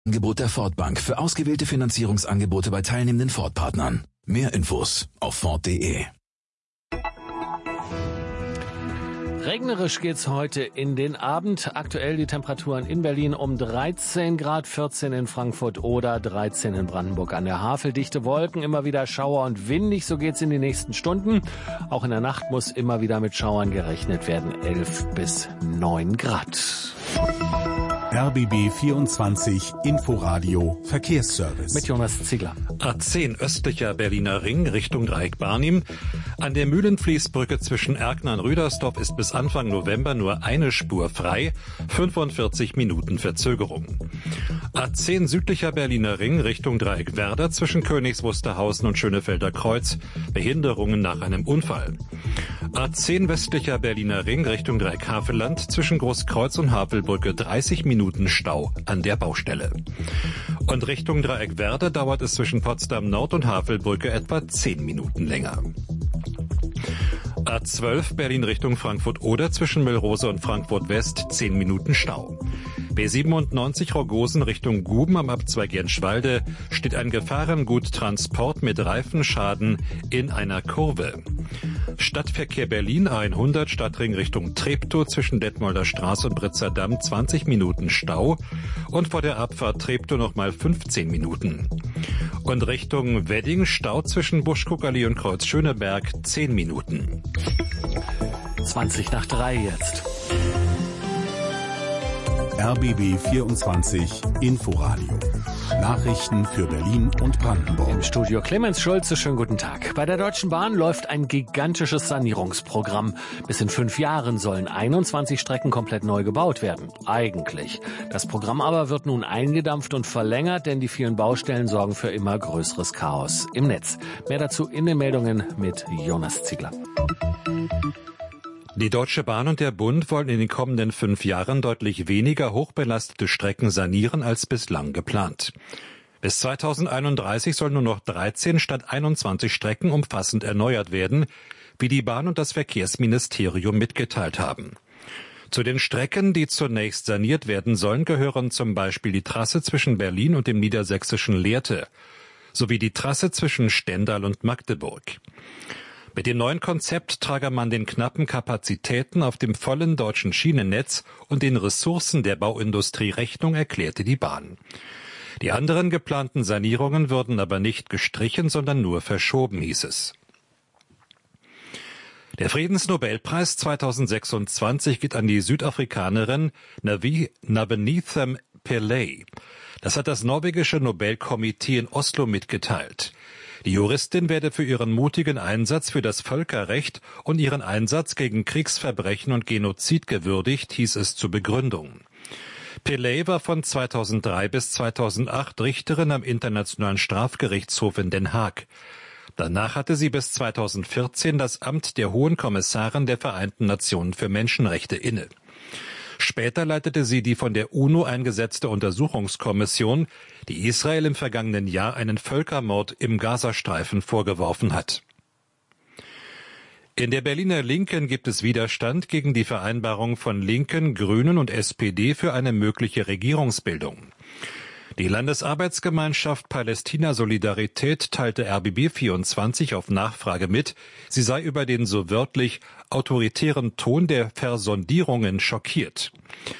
Angebot der Ford-Bank für ausgewählte Finanzierungsangebote bei teilnehmenden Ford-Partnern. Mehr Infos auf Ford.de. Regnerisch geht's heute in den Abend. Aktuell die Temperaturen in Berlin um 13 Grad, 14 in Frankfurt oder 13 in Brandenburg an der Havel. Dichte Wolken, immer wieder Schauer und windig, so geht's in die nächsten Stunden. Auch in der Nacht muss immer wieder mit Schauern gerechnet werden, 11 bis 9 Grad. RBB 24 Inforadio Verkehrsservice. Mit Jonas Ziegler. A10 östlicher Berliner Ring Richtung Dreieck Barnim. An der Mühlenfließbrücke zwischen Erkner und Rüdersdorf ist bis Anfang November nur eine Spur frei. 45 Minuten Verzögerung. A10 südlicher Berliner Ring Richtung Dreieck Werder zwischen Königs Wusterhausen und Schönefelder Kreuz. Behinderungen nach einem Unfall. A10 westlicher Berliner Ring Richtung Dreieck Havelland zwischen Großkreuz und Havelbrücke 30 Minuten Stau an der Baustelle. Und Richtung Dreieck Werder dauert es zwischen Potsdam Nord und Havelbrücke etwa 10 Minuten länger. A12 Berlin Richtung Frankfurt oder zwischen Müllrose und Frankfurt West 10 Minuten Stau. B97 Rogosen Richtung Guben am Abzweig Jenschwalde steht ein Gefahrenguttransport mit Reifenschaden in einer Kurve. Stadtverkehr Berlin A100 Stadtring Richtung Treptow zwischen Detmolder Straße und Britzer Damm 20 Minuten Stau und vor der Abfahrt Treptow nochmal 15 Minuten. Und Richtung Wedding Stau zwischen Buschkuckerli und Kreuz Schöneberg 10 Minuten. 20 nach 3 jetzt. RBB 24 Inforadio. Nachrichten für Berlin und Brandenburg. Im Studio Clemens Schulze, schönen guten Tag. Bei der Deutschen Bahn läuft ein gigantisches Sanierungsprogramm. Bis in 5 Jahren sollen 21 Strecken komplett neu gebaut werden. Eigentlich. Das Programm aber wird nun eingedampft und verlängert, denn die vielen Baustellen sorgen für immer größeres Chaos im Netz. Mehr dazu in den Meldungen mit Jonas Ziegler. Die Deutsche Bahn und der Bund wollen in den kommenden 5 Jahren deutlich weniger hochbelastete Strecken sanieren als bislang geplant. Bis 2031 sollen nur noch 13 statt 21 Strecken umfassend erneuert werden, wie die Bahn und das Verkehrsministerium mitgeteilt haben. Zu den Strecken, die zunächst saniert werden sollen, gehören zum Beispiel die Trasse zwischen Berlin und dem niedersächsischen Lehrte sowie die Trasse zwischen Stendal und Magdeburg. Mit dem neuen Konzept trage man den knappen Kapazitäten auf dem vollen deutschen Schienennetz und den Ressourcen der Bauindustrie Rechnung, erklärte die Bahn. Die anderen geplanten Sanierungen würden aber nicht gestrichen, sondern nur verschoben, hieß es. Der Friedensnobelpreis 2026 geht an die Südafrikanerin Nabenithem Pillay. Das hat das norwegische Nobelkomitee in Oslo mitgeteilt. Die Juristin werde für ihren mutigen Einsatz für das Völkerrecht und ihren Einsatz gegen Kriegsverbrechen und Genozid gewürdigt, hieß es zur Begründung. Pillay war von 2003 bis 2008 Richterin am Internationalen Strafgerichtshof in Den Haag. Danach hatte sie bis 2014 das Amt der Hohen Kommissarin der Vereinten Nationen für Menschenrechte inne. Später leitete sie die von der UNO eingesetzte Untersuchungskommission, die Israel im vergangenen Jahr einen Völkermord im Gazastreifen vorgeworfen hat. In der Berliner Linken gibt es Widerstand gegen die Vereinbarung von Linken, Grünen und SPD für eine mögliche Regierungsbildung. Die Landesarbeitsgemeinschaft Palästina Solidarität teilte RBB 24 auf Nachfrage mit, sie sei über den so wörtlich autoritären Ton der Vorsondierungen schockiert.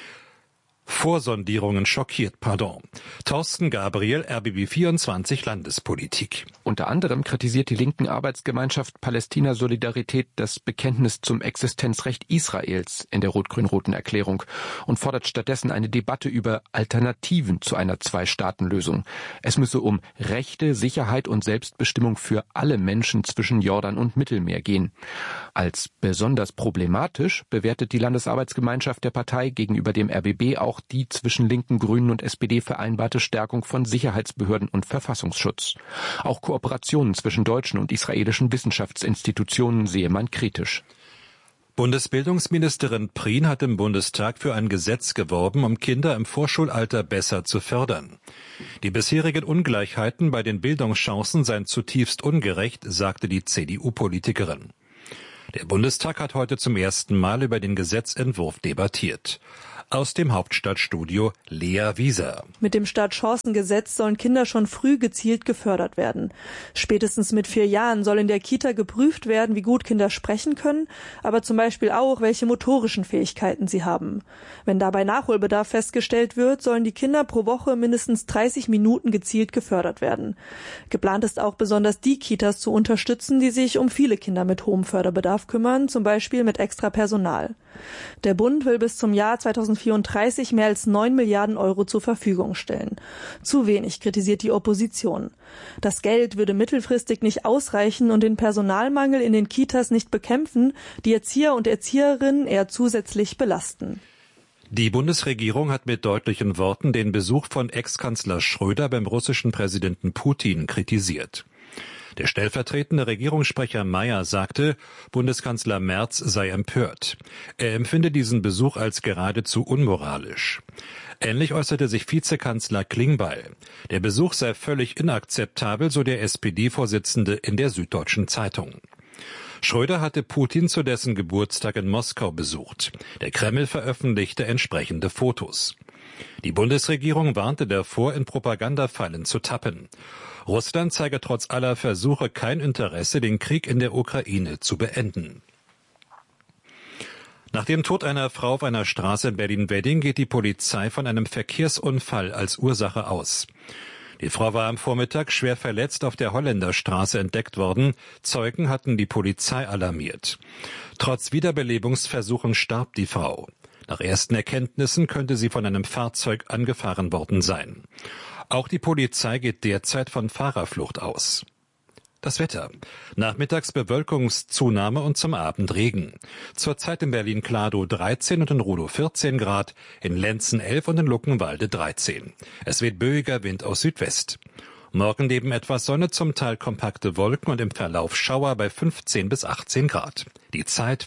Thorsten Gabriel, RBB 24 Landespolitik. Unter anderem kritisiert die linken Arbeitsgemeinschaft Palästina Solidarität das Bekenntnis zum Existenzrecht Israels in der rot-grün-roten Erklärung und fordert stattdessen eine Debatte über Alternativen zu einer Zwei-Staaten-Lösung. Es müsse um Rechte, Sicherheit und Selbstbestimmung für alle Menschen zwischen Jordan und Mittelmeer gehen. Als besonders problematisch bewertet die Landesarbeitsgemeinschaft der Partei gegenüber dem RBB auch die zwischen Linken, Grünen und SPD vereinbarte Stärkung von Sicherheitsbehörden und Verfassungsschutz. Auch Kooperationen zwischen deutschen und israelischen Wissenschaftsinstitutionen sehe man kritisch. Bundesbildungsministerin Prien hat im Bundestag für ein Gesetz geworben, um Kinder im Vorschulalter besser zu fördern. Die bisherigen Ungleichheiten bei den Bildungschancen seien zutiefst ungerecht, sagte die CDU-Politikerin. Der Bundestag hat heute zum ersten Mal über den Gesetzentwurf debattiert. Aus dem Hauptstadtstudio Lea Wieser. Mit dem Startchancengesetz sollen Kinder schon früh gezielt gefördert werden. Spätestens mit 4 Jahren soll in der Kita geprüft werden, wie gut Kinder sprechen können, aber zum Beispiel auch, welche motorischen Fähigkeiten sie haben. Wenn dabei Nachholbedarf festgestellt wird, sollen die Kinder pro Woche mindestens 30 Minuten gezielt gefördert werden. Geplant ist auch besonders die Kitas zu unterstützen, die sich um viele Kinder mit hohem Förderbedarf kümmern, zum Beispiel mit extra Personal. Der Bund will bis zum Jahr 2034 mehr als 9 Milliarden Euro zur Verfügung stellen. Zu wenig, kritisiert die Opposition. Das Geld würde mittelfristig nicht ausreichen und den Personalmangel in den Kitas nicht bekämpfen, die Erzieher und Erzieherinnen eher zusätzlich belasten. Die Bundesregierung hat mit deutlichen Worten den Besuch von Ex-Kanzler Schröder beim russischen Präsidenten Putin kritisiert. Der stellvertretende Regierungssprecher Mayer sagte, Bundeskanzler Merz sei empört. Er empfinde diesen Besuch als geradezu unmoralisch. Ähnlich äußerte sich Vizekanzler Klingbeil. Der Besuch sei völlig inakzeptabel, so der SPD-Vorsitzende in der Süddeutschen Zeitung. Schröder hatte Putin zu dessen Geburtstag in Moskau besucht. Der Kreml veröffentlichte entsprechende Fotos. Die Bundesregierung warnte davor, in Propagandafallen zu tappen. Russland zeige trotz aller Versuche kein Interesse, den Krieg in der Ukraine zu beenden. Nach dem Tod einer Frau auf einer Straße in Berlin-Wedding geht die Polizei von einem Verkehrsunfall als Ursache aus. Die Frau war am Vormittag schwer verletzt auf der Holländerstraße entdeckt worden. Zeugen hatten die Polizei alarmiert. Trotz Wiederbelebungsversuchen starb die Frau. Nach ersten Erkenntnissen könnte sie von einem Fahrzeug angefahren worden sein. Auch die Polizei geht derzeit von Fahrerflucht aus. Das Wetter. Nachmittags Bewölkungszunahme und zum Abend Regen. Zurzeit in Berlin-Kladow 13 und in Rudow 14 Grad, in Lenzen 11 und in Luckenwalde 13. Es weht böiger Wind aus Südwest. Morgen neben etwas Sonne zum Teil kompakte Wolken und im Verlauf Schauer bei 15 bis 18 Grad. Die Zeit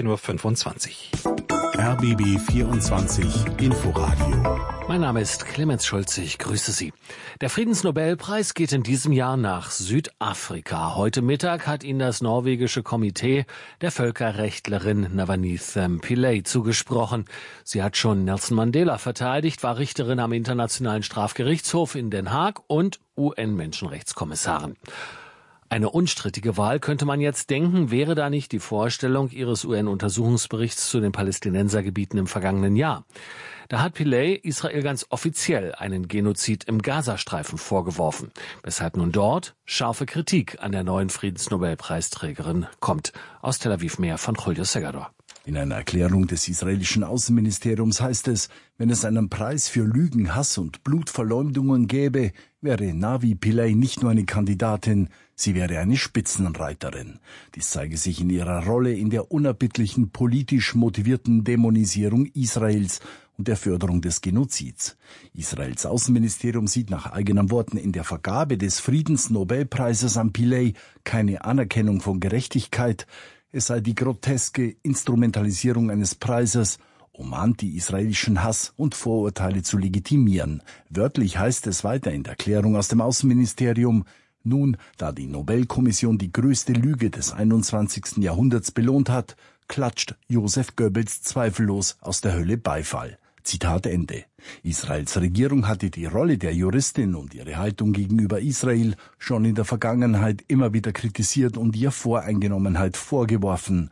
15:25 Uhr. RBB 24 Inforadio. Mein Name ist Clemens Schulze, ich grüße Sie. Der Friedensnobelpreis geht in diesem Jahr nach Südafrika. Heute Mittag hat ihn das norwegische Komitee der Völkerrechtlerin Navanitha Pillay zugesprochen. Sie hat schon Nelson Mandela verteidigt, war Richterin am Internationalen Strafgerichtshof in Den Haag und UN-Menschenrechtskommissarin. Eine unstrittige Wahl, könnte man jetzt denken, wäre da nicht die Vorstellung ihres UN-Untersuchungsberichts zu den Palästinensergebieten im vergangenen Jahr. Da hat Pillay Israel ganz offiziell einen Genozid im Gazastreifen vorgeworfen, weshalb nun dort scharfe Kritik an der neuen Friedensnobelpreisträgerin kommt. Aus Tel Aviv mehr von Julio Segador. In einer Erklärung des israelischen Außenministeriums heißt es, wenn es einen Preis für Lügen, Hass und Blutverleumdungen gäbe, wäre Navi Pillay nicht nur eine Kandidatin, sie wäre eine Spitzenreiterin. Dies zeige sich in ihrer Rolle in der unerbittlichen politisch motivierten Dämonisierung Israels und der Förderung des Genozids. Israels Außenministerium sieht nach eigenen Worten in der Vergabe des Friedensnobelpreises an Pillay keine Anerkennung von Gerechtigkeit. Es sei die groteske Instrumentalisierung eines Preises, um anti-israelischen Hass und Vorurteile zu legitimieren. Wörtlich heißt es weiter in der Erklärung aus dem Außenministerium: Nun, da die Nobelkommission die größte Lüge des 21. Jahrhunderts belohnt hat, klatscht Joseph Goebbels zweifellos aus der Hölle Beifall. Zitat Ende. Israels Regierung hatte die Rolle der Juristin und ihre Haltung gegenüber Israel schon in der Vergangenheit immer wieder kritisiert und ihr Voreingenommenheit vorgeworfen.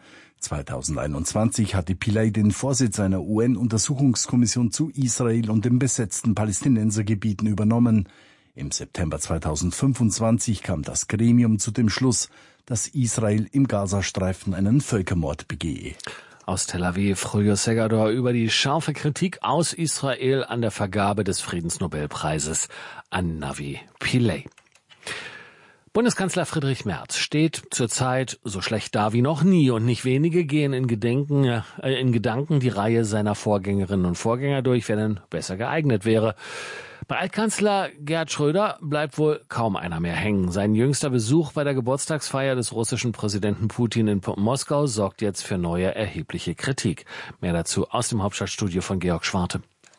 2021 hatte Pillay den Vorsitz einer UN-Untersuchungskommission zu Israel und den besetzten Palästinensergebieten übernommen. Im September 2025 kam das Gremium zu dem Schluss, dass Israel im Gazastreifen einen Völkermord begehe. Aus Tel Aviv, Julio Segador über die scharfe Kritik aus Israel an der Vergabe des Friedensnobelpreises an Navi Pillay. Bundeskanzler Friedrich Merz steht zurzeit so schlecht da wie noch nie und nicht wenige gehen in Gedanken die Reihe seiner Vorgängerinnen und Vorgänger durch, wer denn besser geeignet wäre. Bei Altkanzler Gerhard Schröder bleibt wohl kaum einer mehr hängen. Sein jüngster Besuch bei der Geburtstagsfeier des russischen Präsidenten Putin in Moskau sorgt jetzt für neue erhebliche Kritik. Mehr dazu aus dem Hauptstadtstudio von Georg Schwarte.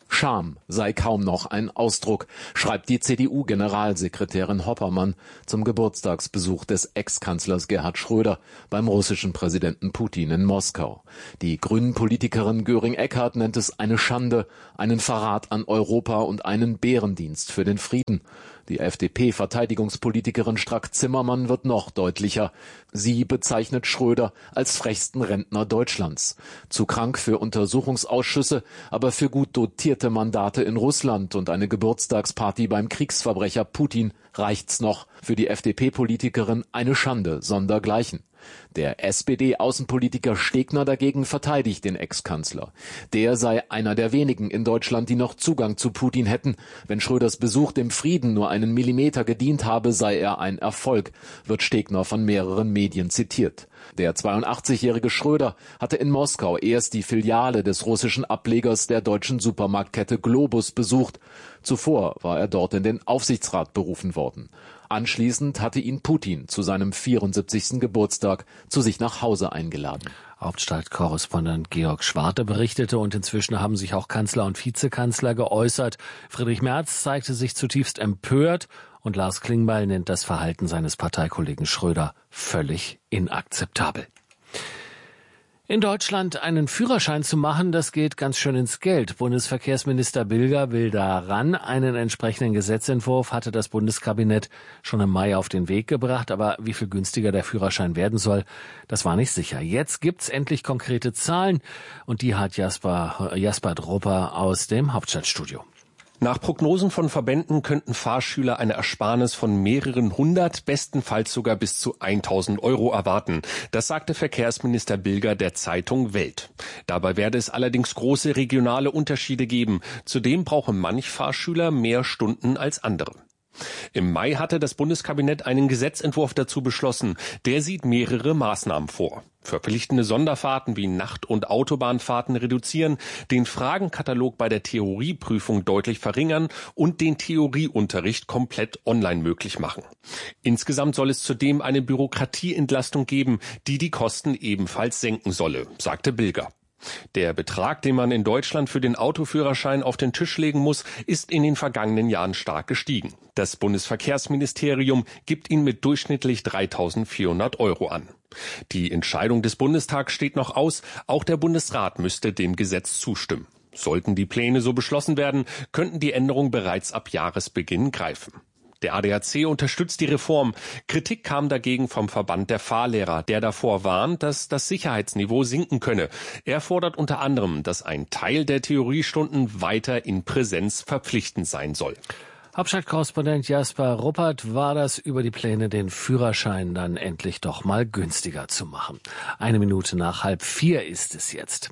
Scham sei kaum noch ein Ausdruck, schreibt die CDU-Generalsekretärin Hoppermann zum Geburtstagsbesuch des Ex-Kanzlers Gerhard Schröder beim russischen Präsidenten Putin in Moskau. Die Grünen-Politikerin Göring-Eckardt nennt es eine Schande, einen Verrat an Europa und einen Bärendienst für den Frieden. Die FDP-Verteidigungspolitikerin Strack-Zimmermann wird noch deutlicher. Sie bezeichnet Schröder als frechsten Rentner Deutschlands. Zu krank für Untersuchungsausschüsse, aber für gut dotierte Mandate in Russland und eine Geburtstagsparty beim Kriegsverbrecher Putin reicht's noch. Für die FDP-Politikerin eine Schande sondergleichen. Der SPD-Außenpolitiker Stegner dagegen verteidigt den Ex-Kanzler. Der sei einer der wenigen in Deutschland, die noch Zugang zu Putin hätten. Wenn Schröders Besuch dem Frieden nur einen Millimeter gedient habe, sei er ein Erfolg, wird Stegner von mehreren Medien zitiert. Der 82-jährige Schröder hatte in Moskau erst die Filiale des russischen Ablegers der deutschen Supermarktkette Globus besucht. Zuvor war er dort in den Aufsichtsrat berufen worden. Anschließend hatte ihn Putin zu seinem 74. Geburtstag zu sich nach Hause eingeladen. Hauptstadtkorrespondent Georg Schwarte berichtete, und inzwischen haben sich auch Kanzler und Vizekanzler geäußert. Friedrich Merz zeigte sich zutiefst empört und Lars Klingbeil nennt das Verhalten seines Parteikollegen Schröder völlig inakzeptabel. In Deutschland einen Führerschein zu machen, das geht ganz schön ins Geld. Bundesverkehrsminister Bilger will daran. Einen entsprechenden Gesetzentwurf hatte das Bundeskabinett schon im Mai auf den Weg gebracht. Aber wie viel günstiger der Führerschein werden soll, das war nicht sicher. Jetzt gibt's endlich konkrete Zahlen und die hat Jasper Drupper aus dem Hauptstadtstudio. Nach Prognosen von Verbänden könnten Fahrschüler eine Ersparnis von mehreren hundert, bestenfalls sogar bis zu 1.000 Euro erwarten. Das sagte Verkehrsminister Bilger der Zeitung Welt. Dabei werde es allerdings große regionale Unterschiede geben. Zudem brauche manch Fahrschüler mehr Stunden als andere. Im Mai hatte das Bundeskabinett einen Gesetzentwurf dazu beschlossen. Der sieht mehrere Maßnahmen vor. Verpflichtende Sonderfahrten wie Nacht- und Autobahnfahrten reduzieren, den Fragenkatalog bei der Theorieprüfung deutlich verringern und den Theorieunterricht komplett online möglich machen. Insgesamt soll es zudem eine Bürokratieentlastung geben, die die Kosten ebenfalls senken solle, sagte Bilger. Der Betrag, den man in Deutschland für den Autoführerschein auf den Tisch legen muss, ist in den vergangenen Jahren stark gestiegen. Das Bundesverkehrsministerium gibt ihn mit durchschnittlich 3.400 Euro an. Die Entscheidung des Bundestags steht noch aus. Auch der Bundesrat müsste dem Gesetz zustimmen. Sollten die Pläne so beschlossen werden, könnten die Änderungen bereits ab Jahresbeginn greifen. Der ADAC unterstützt die Reform. Kritik kam dagegen vom Verband der Fahrlehrer, der davor warnt, dass das Sicherheitsniveau sinken könne. Er fordert unter anderem, dass ein Teil der Theoriestunden weiter in Präsenz verpflichtend sein soll. Hauptstadtkorrespondent Jasper Ruppert war das über die Pläne, den Führerschein dann endlich doch mal günstiger zu machen. 1 nach 3:30 ist es jetzt.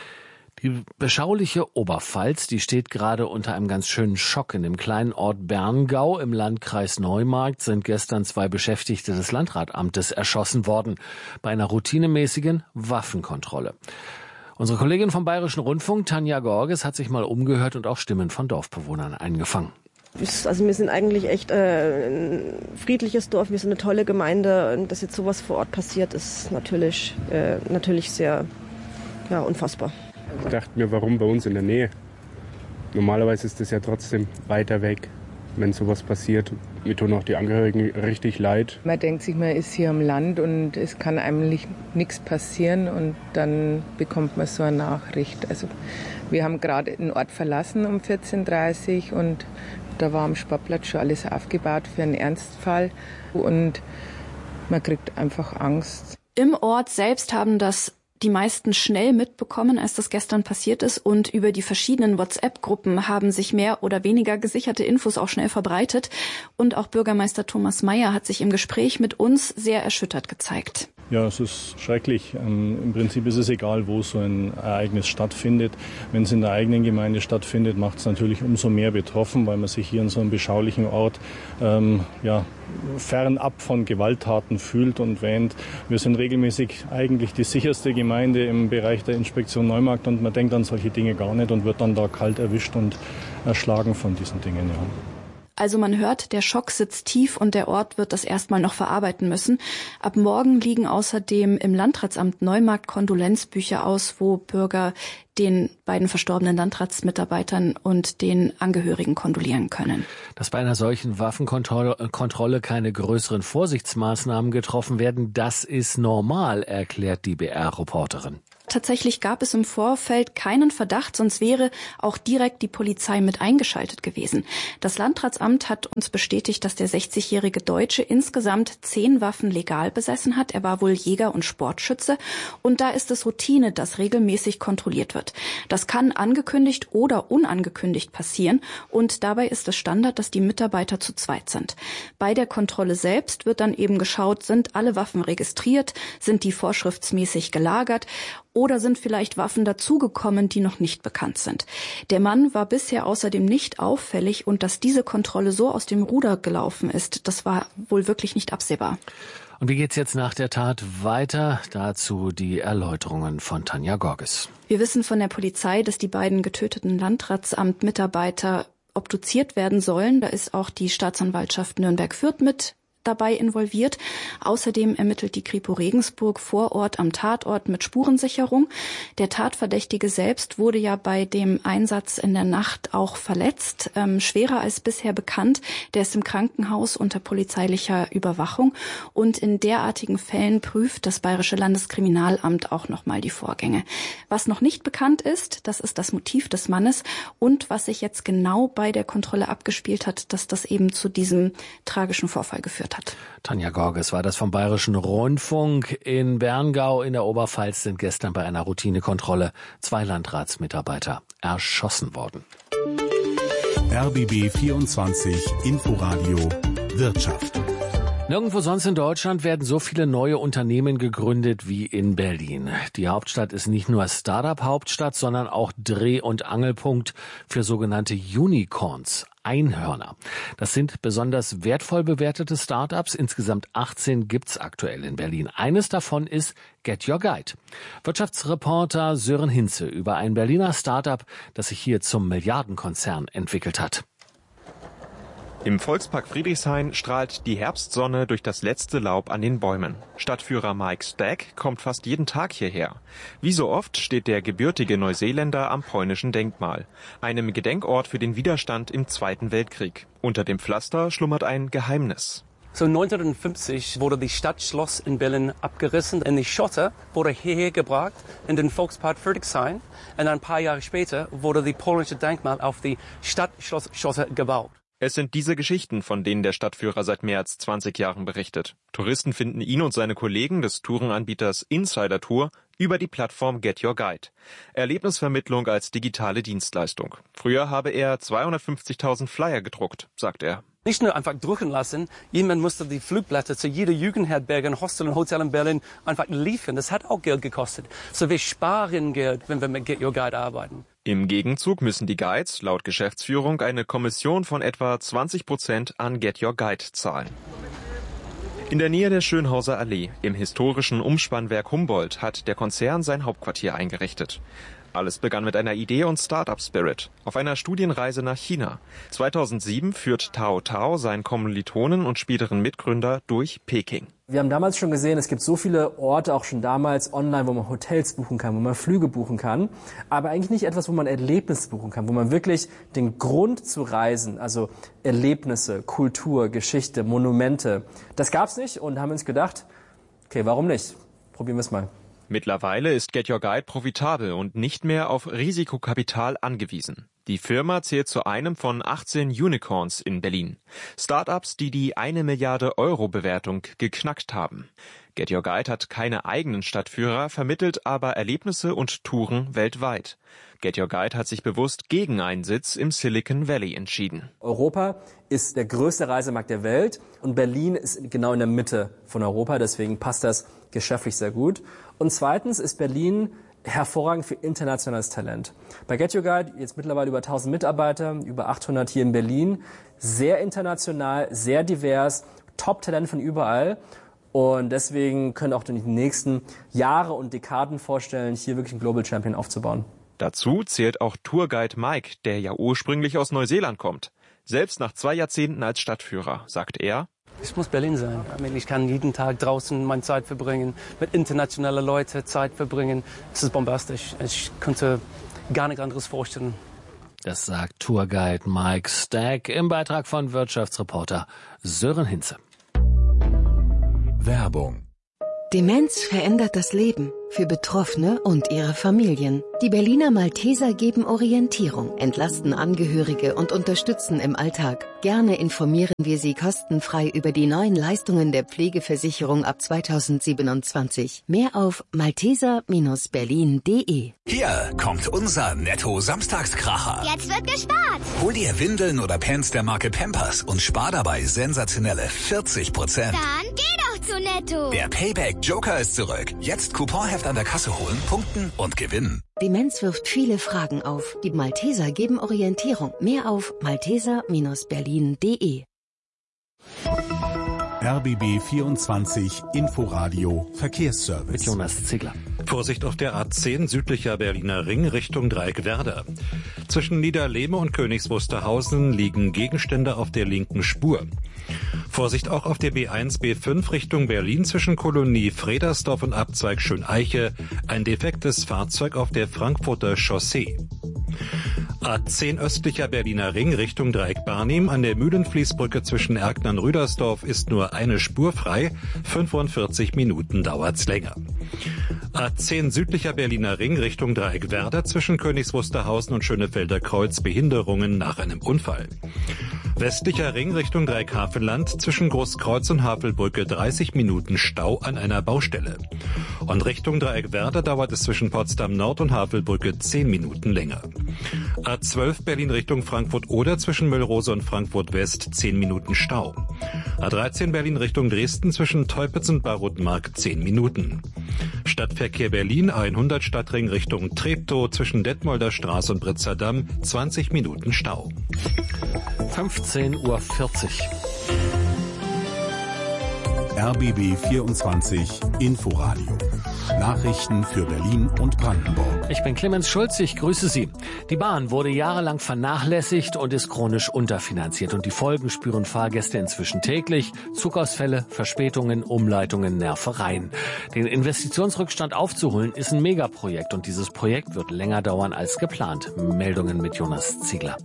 Die beschauliche Oberpfalz, die steht gerade unter einem ganz schönen Schock. In dem kleinen Ort Berngau im Landkreis Neumarkt sind gestern 2 Beschäftigte des Landratamtes erschossen worden bei einer routinemäßigen Waffenkontrolle. Unsere Kollegin vom Bayerischen Rundfunk, Tanja Gorges, hat sich mal umgehört und auch Stimmen von Dorfbewohnern eingefangen. Also wir sind eigentlich echt ein friedliches Dorf, wir sind eine tolle Gemeinde. Und dass jetzt sowas vor Ort passiert, ist natürlich sehr unfassbar. Ich dachte mir, warum bei uns in der Nähe? Normalerweise ist das ja trotzdem weiter weg, wenn sowas passiert. Mir tun auch die Angehörigen richtig leid. Man denkt sich, man ist hier am Land und es kann einem nichts passieren und dann bekommt man so eine Nachricht. Also wir haben gerade den Ort verlassen um 14:30 Uhr und da war am Sportplatz schon alles aufgebaut für einen Ernstfall und man kriegt einfach Angst. Im Ort selbst haben das die meisten schnell mitbekommen, als das gestern passiert ist, und über die verschiedenen WhatsApp-Gruppen haben sich mehr oder weniger gesicherte Infos auch schnell verbreitet. Und auch Bürgermeister Thomas Mayer hat sich im Gespräch mit uns sehr erschüttert gezeigt. Ja, es ist schrecklich. Im Prinzip ist es egal, wo so ein Ereignis stattfindet. Wenn es in der eigenen Gemeinde stattfindet, macht es natürlich umso mehr betroffen, weil man sich hier in so einem beschaulichen Ort fernab von Gewalttaten fühlt und wähnt. Wir sind regelmäßig eigentlich die sicherste Gemeinde im Bereich der Inspektion Neumarkt und man denkt an solche Dinge gar nicht und wird dann da kalt erwischt und erschlagen von diesen Dingen. Ja. Also man hört, der Schock sitzt tief und der Ort wird das erstmal noch verarbeiten müssen. Ab morgen liegen außerdem im Landratsamt Neumarkt Kondolenzbücher aus, wo Bürger den beiden verstorbenen Landratsmitarbeitern und den Angehörigen kondolieren können. Dass bei einer solchen Waffenkontrolle keine größeren Vorsichtsmaßnahmen getroffen werden, das ist normal, erklärt die BR-Reporterin. Tatsächlich gab es im Vorfeld keinen Verdacht, sonst wäre auch direkt die Polizei mit eingeschaltet gewesen. Das Landratsamt hat uns bestätigt, dass der 60-jährige Deutsche insgesamt 10 Waffen legal besessen hat. Er war wohl Jäger und Sportschütze. Und da ist es Routine, dass regelmäßig kontrolliert wird. Das kann angekündigt oder unangekündigt passieren. Und dabei ist es Standard, dass die Mitarbeiter zu zweit sind. Bei der Kontrolle selbst wird dann eben geschaut, sind alle Waffen registriert, sind die vorschriftsmäßig gelagert oder sind vielleicht Waffen dazugekommen, die noch nicht bekannt sind. Der Mann war bisher außerdem nicht auffällig und dass diese Kontrolle so aus dem Ruder gelaufen ist, das war wohl wirklich nicht absehbar. Und wie geht's jetzt nach der Tat weiter? Dazu die Erläuterungen von Tanja Gorges. Wir wissen von der Polizei, dass die beiden getöteten Landratsamtmitarbeiter obduziert werden sollen. Da ist auch die Staatsanwaltschaft Nürnberg-Fürth mit dabei involviert. Außerdem ermittelt die Kripo Regensburg vor Ort am Tatort mit Spurensicherung. Der Tatverdächtige selbst wurde ja bei dem Einsatz in der Nacht auch verletzt, schwerer als bisher bekannt. Der ist im Krankenhaus unter polizeilicher Überwachung. Und in derartigen Fällen prüft das Bayerische Landeskriminalamt auch nochmal die Vorgänge. Was noch nicht bekannt ist, das ist das Motiv des Mannes und was sich jetzt genau bei der Kontrolle abgespielt hat, dass das eben zu diesem tragischen Vorfall geführt hat. Tanja Gorges war das vom Bayerischen Rundfunk. In Berngau in der Oberpfalz sind gestern bei einer Routinekontrolle 2 Landratsmitarbeiter erschossen worden. RBB 24 Inforadio Wirtschaft. Nirgendwo sonst in Deutschland werden so viele neue Unternehmen gegründet wie in Berlin. Die Hauptstadt ist nicht nur Start-up-Hauptstadt, sondern auch Dreh- und Angelpunkt für sogenannte Unicorns, Einhörner. Das sind besonders wertvoll bewertete Start-ups. Insgesamt 18 gibt's aktuell in Berlin. Eines davon ist Get Your Guide. Wirtschaftsreporter Sören Hinze über ein Berliner Start-up, das sich hier zum Milliardenkonzern entwickelt hat. Im Volkspark Friedrichshain strahlt die Herbstsonne durch das letzte Laub an den Bäumen. Stadtführer Mike Stack kommt fast jeden Tag hierher. Wie so oft steht der gebürtige Neuseeländer am polnischen Denkmal, einem Gedenkort für den Widerstand im Zweiten Weltkrieg. Unter dem Pflaster schlummert ein Geheimnis. So 1950 wurde die Stadtschloss in Berlin abgerissen und die Schotter wurde hierher gebracht in den Volkspark Friedrichshain. Und ein paar Jahre später wurde die polnische Denkmal auf die Stadtschloss-Schotter gebaut. Es sind diese Geschichten, von denen der Stadtführer seit mehr als 20 Jahren berichtet. Touristen finden ihn und seine Kollegen des Tourenanbieters Insider Tour über die Plattform Get Your Guide. Erlebnisvermittlung als digitale Dienstleistung. Früher habe er 250.000 Flyer gedruckt, sagt er. Nicht nur einfach drucken lassen, jemand musste die Flugblätter zu jeder Jugendherberge, Hostel und Hotel in Berlin einfach liefern. Das hat auch Geld gekostet. So wir sparen Geld, wenn wir mit Get Your Guide arbeiten. Im Gegenzug müssen die Guides laut Geschäftsführung eine Kommission von etwa 20% an Get Your Guide zahlen. In der Nähe der Schönhauser Allee, im historischen Umspannwerk Humboldt, hat der Konzern sein Hauptquartier eingerichtet. Alles begann mit einer Idee und Start-up-Spirit auf einer Studienreise nach China. 2007 führt Tao Tao seinen Kommilitonen und späteren Mitgründer durch Peking. Wir haben damals schon gesehen, es gibt so viele Orte, auch schon damals online, wo man Hotels buchen kann, wo man Flüge buchen kann, aber eigentlich nicht etwas, wo man Erlebnisse buchen kann, wo man wirklich den Grund zu reisen, also Erlebnisse, Kultur, Geschichte, Monumente, das gab's nicht und haben uns gedacht, okay, warum nicht? Probieren wir es mal. Mittlerweile ist Get Your Guide profitabel und nicht mehr auf Risikokapital angewiesen. Die Firma zählt zu einem von 18 Unicorns in Berlin. Startups, die die 1 Milliarde Euro Bewertung geknackt haben. Get Your Guide hat keine eigenen Stadtführer, vermittelt aber Erlebnisse und Touren weltweit. Get Your Guide hat sich bewusst gegen einen Sitz im Silicon Valley entschieden. Europa ist der größte Reisemarkt der Welt und Berlin ist genau in der Mitte von Europa, deswegen passt das geschäftlich sehr gut. Und zweitens ist Berlin hervorragend für internationales Talent. Bei Get Your Guide jetzt mittlerweile über 1000 Mitarbeiter, über 800 hier in Berlin. Sehr international, sehr divers, Top-Talent von überall. Und deswegen können auch die nächsten Jahre und Dekaden vorstellen, hier wirklich einen Global Champion aufzubauen. Dazu zählt auch Tourguide Mike, der ja ursprünglich aus Neuseeland kommt. Selbst nach 2 Jahrzehnten als Stadtführer sagt er: Es muss Berlin sein. Ich kann jeden Tag draußen meine Zeit verbringen, mit internationalen Leuten Zeit verbringen. Es ist bombastisch. Ich könnte gar nichts anderes vorstellen. Das sagt Tourguide Mike Stack im Beitrag von Wirtschaftsreporter Sören Hinze. Werbung. Demenz verändert das Leben für Betroffene und ihre Familien. Die Berliner Malteser geben Orientierung, entlasten Angehörige und unterstützen im Alltag. Gerne informieren wir Sie kostenfrei über die neuen Leistungen der Pflegeversicherung ab 2027. Mehr auf malteser-berlin.de. Hier kommt unser Netto-Samstagskracher. Jetzt wird gespart. Hol dir Windeln oder Pants der Marke Pampers und spar dabei sensationelle 40%. Dann geh doch zu Netto. Der Payback Joker ist zurück. Jetzt Couponheft an der Kasse holen, punkten und gewinnen. Demenz wirft viele Fragen auf. Die Malteser geben Orientierung. Mehr auf malteser-berlin.de. RBB 24 Inforadio Verkehrsservice. Mit Jonas Ziegler. Vorsicht auf der A10 südlicher Berliner Ring Richtung Dreieckwerder. Zwischen Niederlehme und Königs Wusterhausen liegen Gegenstände auf der linken Spur. Vorsicht auch auf der B1, B5 Richtung Berlin zwischen Kolonie Fredersdorf und Abzweig Schöneiche. Ein defektes Fahrzeug auf der Frankfurter Chaussee. A10 östlicher Berliner Ring Richtung Dreieck-Barnim. An der Mühlenfließbrücke zwischen Erkner und Rüdersdorf ist nur eine Spur frei. 45 Minuten dauert's länger. A10 südlicher Berliner Ring Richtung Dreieck-Werder zwischen Königs Wusterhausen und Schönefelder Kreuz Behinderungen nach einem Unfall. Westlicher Ring Richtung Dreieck-Havelland zwischen Großkreuz und Havelbrücke 30 Minuten Stau an einer Baustelle. Und Richtung Dreieck-Werder dauert es zwischen Potsdam Nord und Havelbrücke 10 Minuten länger. A12 Berlin Richtung Frankfurt-Oder zwischen Müllrose und Frankfurt-West 10 Minuten Stau. A13 Berlin Richtung Dresden zwischen Teupitz und Barutmark 10 Minuten. Stadtverkehr Berlin 100 Stadtring Richtung Treptow zwischen Detmolder Straße und Britzer Damm 20 Minuten Stau. 15:40 Uhr. RBB 24 Inforadio. Nachrichten für Berlin und Brandenburg. Ich bin Clemens Schulz, ich grüße Sie. Die Bahn wurde jahrelang vernachlässigt und ist chronisch unterfinanziert. Und die Folgen spüren Fahrgäste inzwischen täglich. Zugausfälle, Verspätungen, Umleitungen, Nervereien. Den Investitionsrückstand aufzuholen ist ein Megaprojekt. Und dieses Projekt wird länger dauern als geplant. Meldungen mit Jonas Ziegler.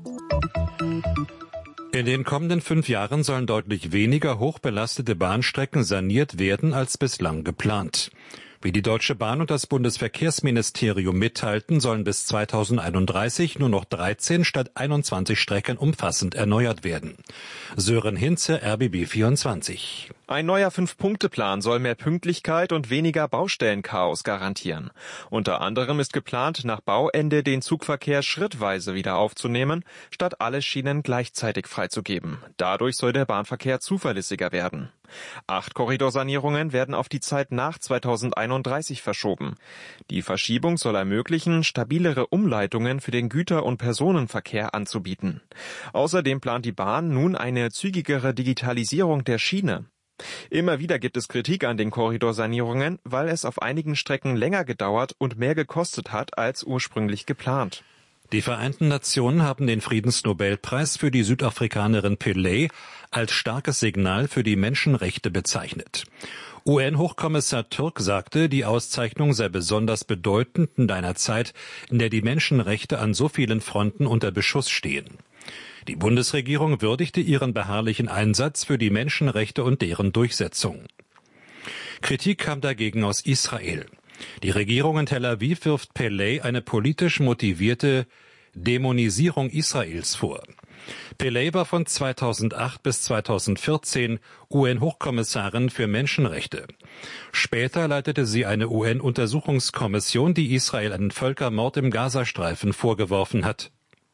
In den kommenden 5 Jahren sollen deutlich weniger hochbelastete Bahnstrecken saniert werden als bislang geplant. Wie die Deutsche Bahn und das Bundesverkehrsministerium mitteilten, sollen bis 2031 nur noch 13 statt 21 Strecken umfassend erneuert werden. Sören Hinze, RBB 24. Ein neuer 5-Punkte-Plan soll mehr Pünktlichkeit und weniger Baustellenchaos garantieren. Unter anderem ist geplant, nach Bauende den Zugverkehr schrittweise wieder aufzunehmen, statt alle Schienen gleichzeitig freizugeben. Dadurch soll der Bahnverkehr zuverlässiger werden. 8 Korridorsanierungen werden auf die Zeit nach 2031 verschoben. Die Verschiebung soll ermöglichen, stabilere Umleitungen für den Güter- und Personenverkehr anzubieten. Außerdem plant die Bahn nun eine zügigere Digitalisierung der Schiene. Immer wieder gibt es Kritik an den Korridorsanierungen, weil es auf einigen Strecken länger gedauert und mehr gekostet hat als ursprünglich geplant. Die Vereinten Nationen haben den Friedensnobelpreis für die Südafrikanerin Pillay als starkes Signal für die Menschenrechte bezeichnet. UN-Hochkommissar Turk sagte, die Auszeichnung sei besonders bedeutend in einer Zeit, in der die Menschenrechte an so vielen Fronten unter Beschuss stehen. Die Bundesregierung würdigte ihren beharrlichen Einsatz für die Menschenrechte und deren Durchsetzung. Kritik kam dagegen aus Israel. Die Regierung in Tel Aviv wirft Pillay eine politisch motivierte Dämonisierung Israels vor. Pillay war von 2008 bis 2014 UN-Hochkommissarin für Menschenrechte. Später leitete sie eine UN-Untersuchungskommission, die Israel einen Völkermord im Gazastreifen vorgeworfen hat.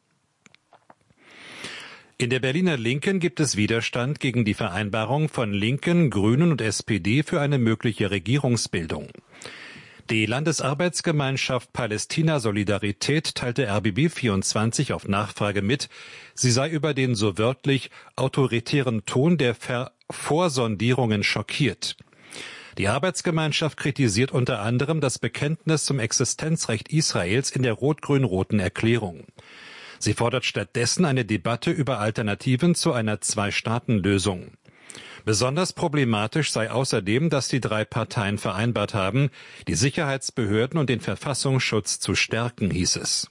In der Berliner Linken gibt es Widerstand gegen die Vereinbarung von Linken, Grünen und SPD für eine mögliche Regierungsbildung. Die Landesarbeitsgemeinschaft Palästina Solidarität teilte RBB 24 auf Nachfrage mit, sie sei über den so wörtlich autoritären Ton der Vorsondierungen schockiert. Die Arbeitsgemeinschaft kritisiert unter anderem das Bekenntnis zum Existenzrecht Israels in der rot-grün-roten Erklärung. Sie fordert stattdessen eine Debatte über Alternativen zu einer Zwei-Staaten-Lösung. Besonders problematisch sei außerdem, dass die 3 Parteien vereinbart haben, die Sicherheitsbehörden und den Verfassungsschutz zu stärken, hieß es.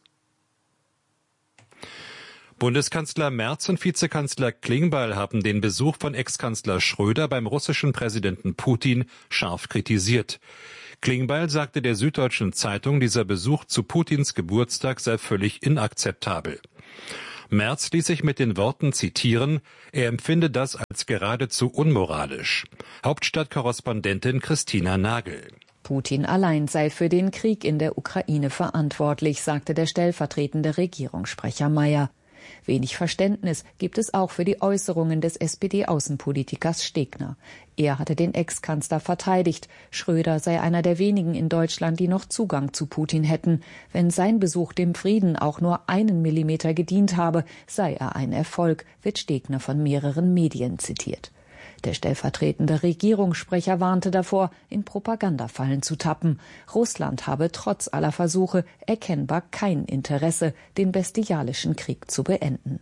Bundeskanzler Merz und Vizekanzler Klingbeil haben den Besuch von Ex-Kanzler Schröder beim russischen Präsidenten Putin scharf kritisiert. Klingbeil sagte der Süddeutschen Zeitung, dieser Besuch zu Putins Geburtstag sei völlig inakzeptabel. Merz ließ sich mit den Worten zitieren, er empfinde das als geradezu unmoralisch. Hauptstadtkorrespondentin Christina Nagel. Putin allein sei für den Krieg in der Ukraine verantwortlich, sagte der stellvertretende Regierungssprecher Mayer. Wenig Verständnis gibt es auch für die Äußerungen des SPD-Außenpolitikers Stegner. Er hatte den Ex-Kanzler verteidigt. Schröder sei einer der wenigen in Deutschland, die noch Zugang zu Putin hätten. Wenn sein Besuch dem Frieden auch nur 1 Millimeter gedient habe, sei er ein Erfolg, wird Stegner von mehreren Medien zitiert. Der stellvertretende Regierungssprecher warnte davor, in Propagandafallen zu tappen. Russland habe trotz aller Versuche erkennbar kein Interesse, den bestialischen Krieg zu beenden.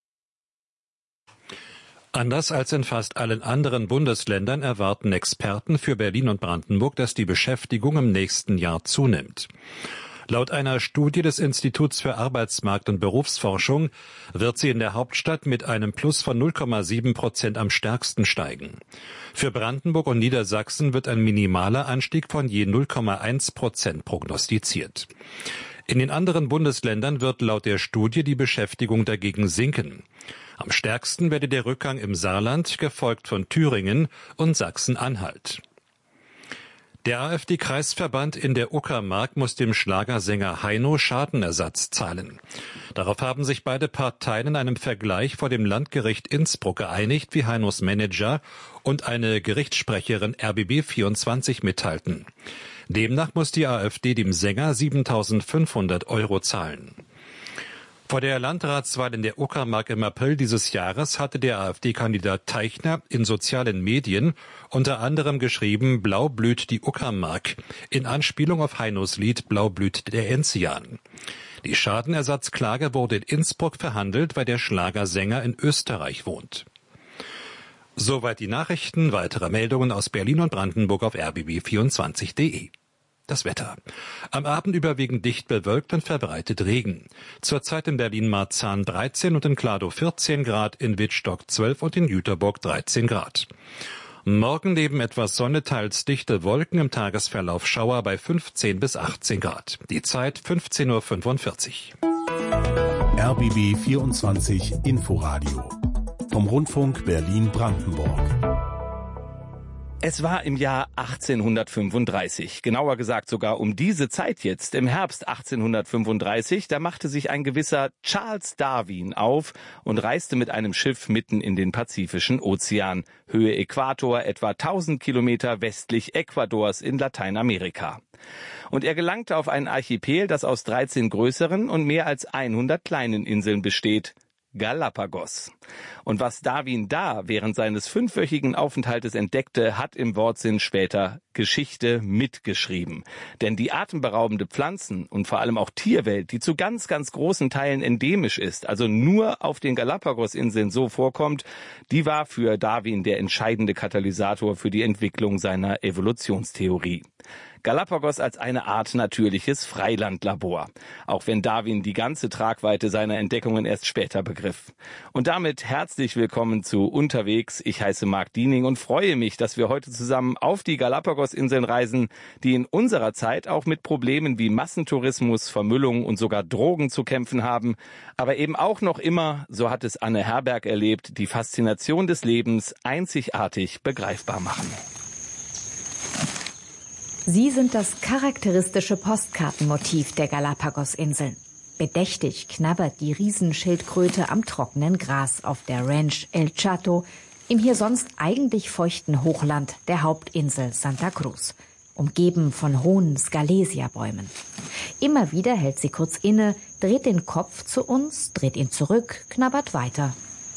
Anders als in fast allen anderen Bundesländern erwarten Experten für Berlin und Brandenburg, dass die Beschäftigung im nächsten Jahr zunimmt. Laut einer Studie des Instituts für Arbeitsmarkt- und Berufsforschung wird sie in der Hauptstadt mit einem Plus von 0,7% am stärksten steigen. Für Brandenburg und Niedersachsen wird ein minimaler Anstieg von je 0,1% prognostiziert. In den anderen Bundesländern wird laut der Studie die Beschäftigung dagegen sinken. Am stärksten werde der Rückgang im Saarland, gefolgt von Thüringen und Sachsen-Anhalt. Der AfD-Kreisverband in der Uckermark muss dem Schlagersänger Heino Schadenersatz zahlen. Darauf haben sich beide Parteien in einem Vergleich vor dem Landgericht Innsbruck geeinigt, wie Heinos Manager und eine Gerichtssprecherin RBB24 mitteilten. Demnach muss die AfD dem Sänger 7.500 € zahlen. Vor der Landratswahl in der Uckermark im April dieses Jahres hatte der AfD-Kandidat Teichner in sozialen Medien unter anderem geschrieben, Blau blüht die Uckermark, in Anspielung auf Heinos Lied Blau blüht der Enzian. Die Schadenersatzklage wurde in Innsbruck verhandelt, weil der Schlagersänger in Österreich wohnt. Soweit die Nachrichten, weitere Meldungen aus Berlin und Brandenburg auf rbb24.de. Das Wetter. Am Abend überwiegend dicht bewölkt und verbreitet Regen. Zurzeit in Berlin-Marzahn 13 und in Kladow 14 Grad, in Wittstock 12 und in Jüterbock 13 Grad. Morgen neben etwas Sonne teils dichte Wolken, im Tagesverlauf Schauer bei 15 bis 18 Grad. Die Zeit 15:45 Uhr. RBB 24 Inforadio vom Rundfunk Berlin-Brandenburg. Es war im Jahr 1835, genauer gesagt sogar um diese Zeit jetzt, im Herbst 1835, da machte sich ein gewisser Charles Darwin auf und reiste mit einem Schiff mitten in den Pazifischen Ozean, Höhe Äquator, etwa 1000 Kilometer westlich Ecuadors in Lateinamerika. Und er gelangte auf einen Archipel, das aus 13 größeren und mehr als 100 kleinen Inseln besteht. Galapagos. Und was Darwin da während seines 5-wöchigen Aufenthaltes entdeckte, hat im Wortsinn später Geschichte mitgeschrieben. Denn die atemberaubende Pflanzen- und vor allem auch Tierwelt, die zu ganz, ganz großen Teilen endemisch ist, also nur auf den Galapagos-Inseln so vorkommt, die war für Darwin der entscheidende Katalysator für die Entwicklung seiner Evolutionstheorie. Galapagos als eine Art natürliches Freilandlabor, auch wenn Darwin die ganze Tragweite seiner Entdeckungen erst später begriff. Und damit herzlich willkommen zu Unterwegs. Ich heiße Marc Diening und freue mich, dass wir heute zusammen auf die Galapagos-Inseln reisen, die in unserer Zeit auch mit Problemen wie Massentourismus, Vermüllung und sogar Drogen zu kämpfen haben, aber eben auch noch immer, so hat es Anne Herberg erlebt, die Faszination des Lebens einzigartig begreifbar machen. Sie sind das charakteristische Postkartenmotiv der Galapagos-Inseln. Bedächtig knabbert die Riesenschildkröte am trockenen Gras auf der Ranch El Chato, im hier sonst eigentlich feuchten Hochland der Hauptinsel Santa Cruz, umgeben von hohen Scalesia-Bäumen. Immer wieder hält sie kurz inne, dreht den Kopf zu uns, dreht ihn zurück, knabbert weiter.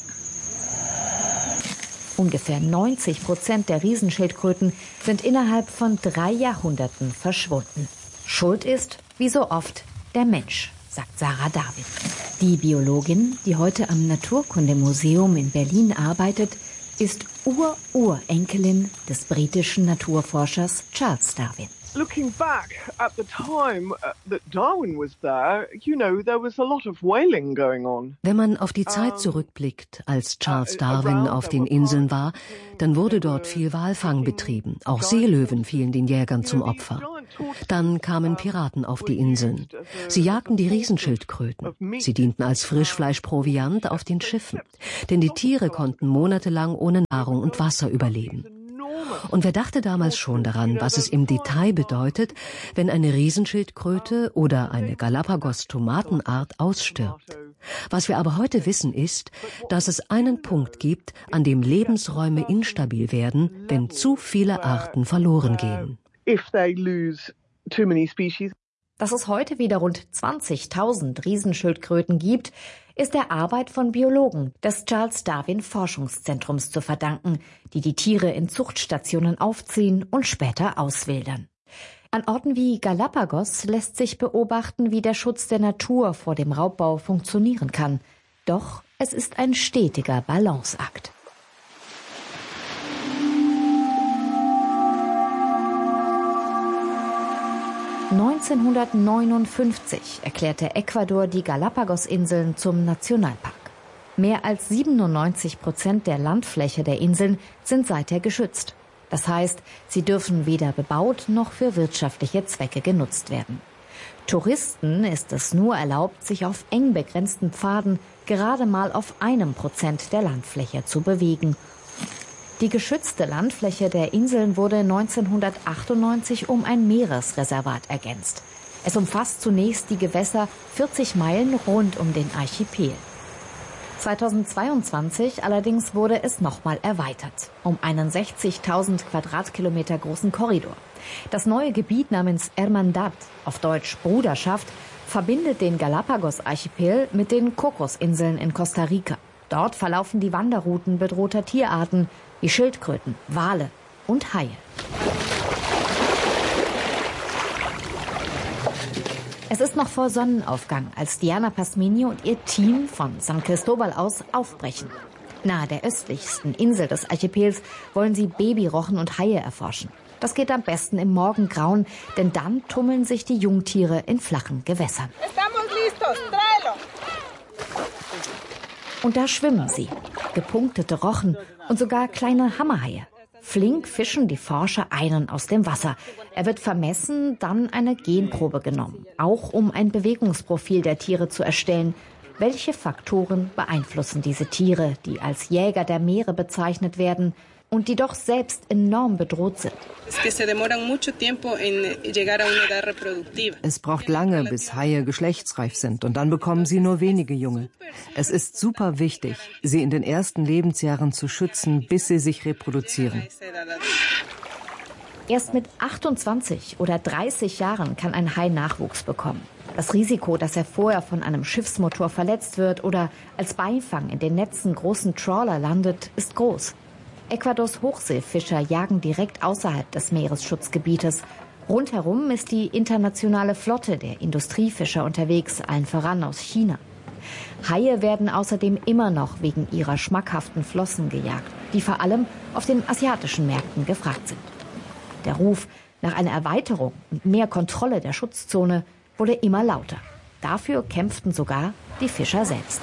Ungefähr 90% der Riesenschildkröten sind innerhalb von 3 Jahrhunderten verschwunden. Schuld ist, wie so oft, der Mensch, sagt Sarah David. Die Biologin, die heute am Naturkundemuseum in Berlin arbeitet, ist Urenkelin des britischen Naturforschers Charles Darwin. Looking back at the time that Darwin was there, there was a lot of whaling going on. Wenn man auf die Zeit zurückblickt, als Charles Darwin auf den Inseln war, dann wurde dort viel Walfang betrieben. Auch Seelöwen fielen den Jägern zum Opfer. Dann kamen Piraten auf die Inseln. Sie jagten die Riesenschildkröten. Sie dienten als Frischfleischproviant auf den Schiffen. Denn die Tiere konnten monatelang ohne Nahrung und Wasser überleben. Und wer dachte damals schon daran, was es im Detail bedeutet, wenn eine Riesenschildkröte oder eine Galapagos-Tomatenart ausstirbt? Was wir aber heute wissen ist, dass es einen Punkt gibt, an dem Lebensräume instabil werden, wenn zu viele Arten verloren gehen. Dass es heute wieder rund 20.000 Riesenschildkröten gibt, ist der Arbeit von Biologen des Charles Darwin Forschungszentrums zu verdanken, die die Tiere in Zuchtstationen aufziehen und später auswildern. An Orten wie Galapagos lässt sich beobachten, wie der Schutz der Natur vor dem Raubbau funktionieren kann. Doch es ist ein stetiger Balanceakt. (1959) erklärte Ecuador die Galapagos-Inseln zum Nationalpark. Mehr als 97% der Landfläche der Inseln sind seither geschützt. Das heißt, sie dürfen weder bebaut noch für wirtschaftliche Zwecke genutzt werden. Touristen ist es nur erlaubt, sich auf eng begrenzten Pfaden gerade mal auf 1% der Landfläche zu bewegen. Die geschützte Landfläche der Inseln wurde 1998 um ein Meeresreservat ergänzt. Es umfasst zunächst die Gewässer 40 Meilen rund um den Archipel. 2022 allerdings wurde es nochmal erweitert, um einen 60.000 Quadratkilometer großen Korridor. Das neue Gebiet namens Hermandad, auf Deutsch Bruderschaft, verbindet den Galapagos-Archipel mit den Cocos-Inseln in Costa Rica. Dort verlaufen die Wanderrouten bedrohter Tierarten wie Schildkröten, Wale und Haie. Es ist noch vor Sonnenaufgang, als Diana Pasmini und ihr Team von San Cristóbal aus aufbrechen. Nahe der östlichsten Insel des Archipels wollen sie Babyrochen und Haie erforschen. Das geht am besten im Morgengrauen, denn dann tummeln sich die Jungtiere in flachen Gewässern. Und da schwimmen sie, gepunktete Rochen und sogar kleine Hammerhaie. Flink fischen die Forscher einen aus dem Wasser. Er wird vermessen, dann eine Genprobe genommen, auch um ein Bewegungsprofil der Tiere zu erstellen. Welche Faktoren beeinflussen diese Tiere, die als Jäger der Meere bezeichnet werden und die doch selbst enorm bedroht sind? Es braucht lange, bis Haie geschlechtsreif sind und dann bekommen sie nur wenige Junge. Es ist super wichtig, sie in den ersten Lebensjahren zu schützen, bis sie sich reproduzieren. Erst mit 28 oder 30 Jahren kann ein Hai Nachwuchs bekommen. Das Risiko, dass er vorher von einem Schiffsmotor verletzt wird oder als Beifang in den Netzen großen Trawler landet, ist groß. Ecuadors Hochseefischer jagen direkt außerhalb des Meeresschutzgebietes. Rundherum ist die internationale Flotte der Industriefischer unterwegs, allen voran aus China. Haie werden außerdem immer noch wegen ihrer schmackhaften Flossen gejagt, die vor allem auf den asiatischen Märkten gefragt sind. Der Ruf nach einer Erweiterung und mehr Kontrolle der Schutzzone wurde immer lauter. Dafür kämpften sogar die Fischer selbst.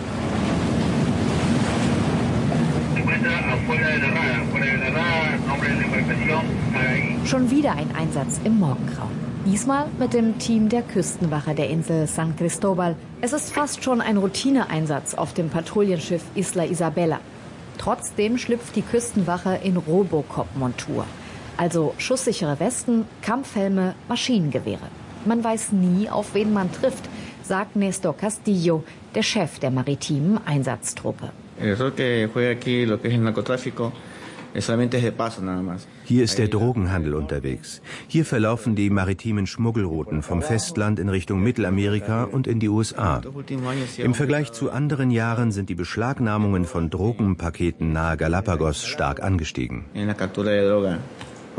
Schon wieder ein Einsatz im Morgengrauen. Diesmal mit dem Team der Küstenwache der Insel San Cristóbal. Es ist fast schon ein Routineeinsatz auf dem Patrouillenschiff Isla Isabela. Trotzdem schlüpft die Küstenwache in Robocop-Montur. Also schusssichere Westen, Kampfhelme, Maschinengewehre. Man weiß nie, auf wen man trifft, sagt Néstor Castillo, der Chef der maritimen Einsatztruppe. Hier ist der Drogenhandel unterwegs. Hier verlaufen die maritimen Schmuggelrouten vom Festland in Richtung Mittelamerika und in die USA. Im Vergleich zu anderen Jahren sind die Beschlagnahmungen von Drogenpaketen nahe Galapagos stark angestiegen.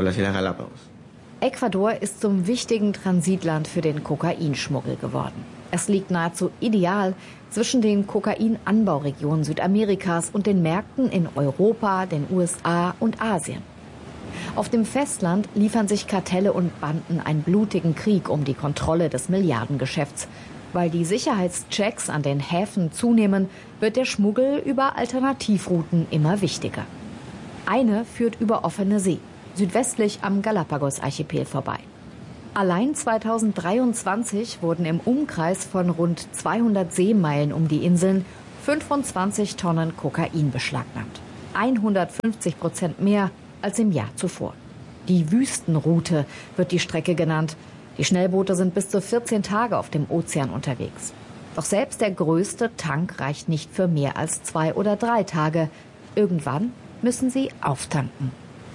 Ecuador ist zum wichtigen Transitland für den Kokainschmuggel geworden. Es liegt nahezu ideal zwischen den Kokainanbauregionen Südamerikas und den Märkten in Europa, den USA und Asien. Auf dem Festland liefern sich Kartelle und Banden einen blutigen Krieg um die Kontrolle des Milliardengeschäfts. Weil die Sicherheitschecks an den Häfen zunehmen, wird der Schmuggel über Alternativrouten immer wichtiger. Eine führt über offene See, südwestlich am Galapagos-Archipel vorbei. Allein 2023 wurden im Umkreis von rund 200 Seemeilen um die Inseln 25 Tonnen Kokain beschlagnahmt. 150% mehr als im Jahr zuvor. Die Wüstenroute wird die Strecke genannt. Die Schnellboote sind bis zu 14 Tage auf dem Ozean unterwegs. Doch selbst der größte Tank reicht nicht für mehr als 2 oder 3 Tage. Irgendwann müssen sie auftanken.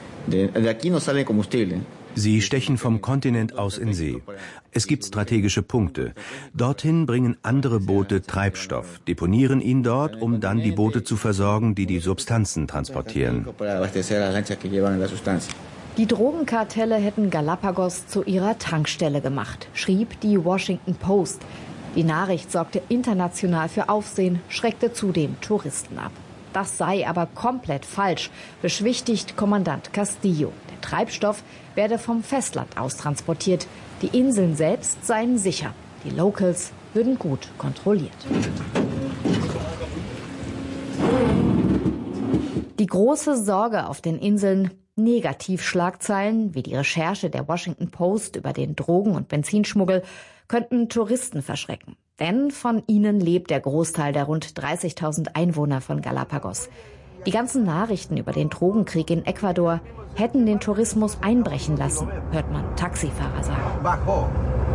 Sie stechen vom Kontinent aus in See. Es gibt strategische Punkte. Dorthin bringen andere Boote Treibstoff, deponieren ihn dort, um dann die Boote zu versorgen, die die Substanzen transportieren. Die Drogenkartelle hätten Galapagos zu ihrer Tankstelle gemacht, schrieb die Washington Post. Die Nachricht sorgte international für Aufsehen, schreckte zudem Touristen ab. Das sei aber komplett falsch, beschwichtigt Kommandant Castillo. Der Treibstoff werde vom Festland aus transportiert. Die Inseln selbst seien sicher. Die Locals würden gut kontrolliert. Die große Sorge auf den Inseln: Negativschlagzeilen wie die Recherche der Washington Post über den Drogen- und Benzinschmuggel könnten Touristen verschrecken. Denn von ihnen lebt der Großteil der rund 30.000 Einwohner von Galapagos. Die ganzen Nachrichten über den Drogenkrieg in Ecuador hätten den Tourismus einbrechen lassen, hört man Taxifahrer sagen.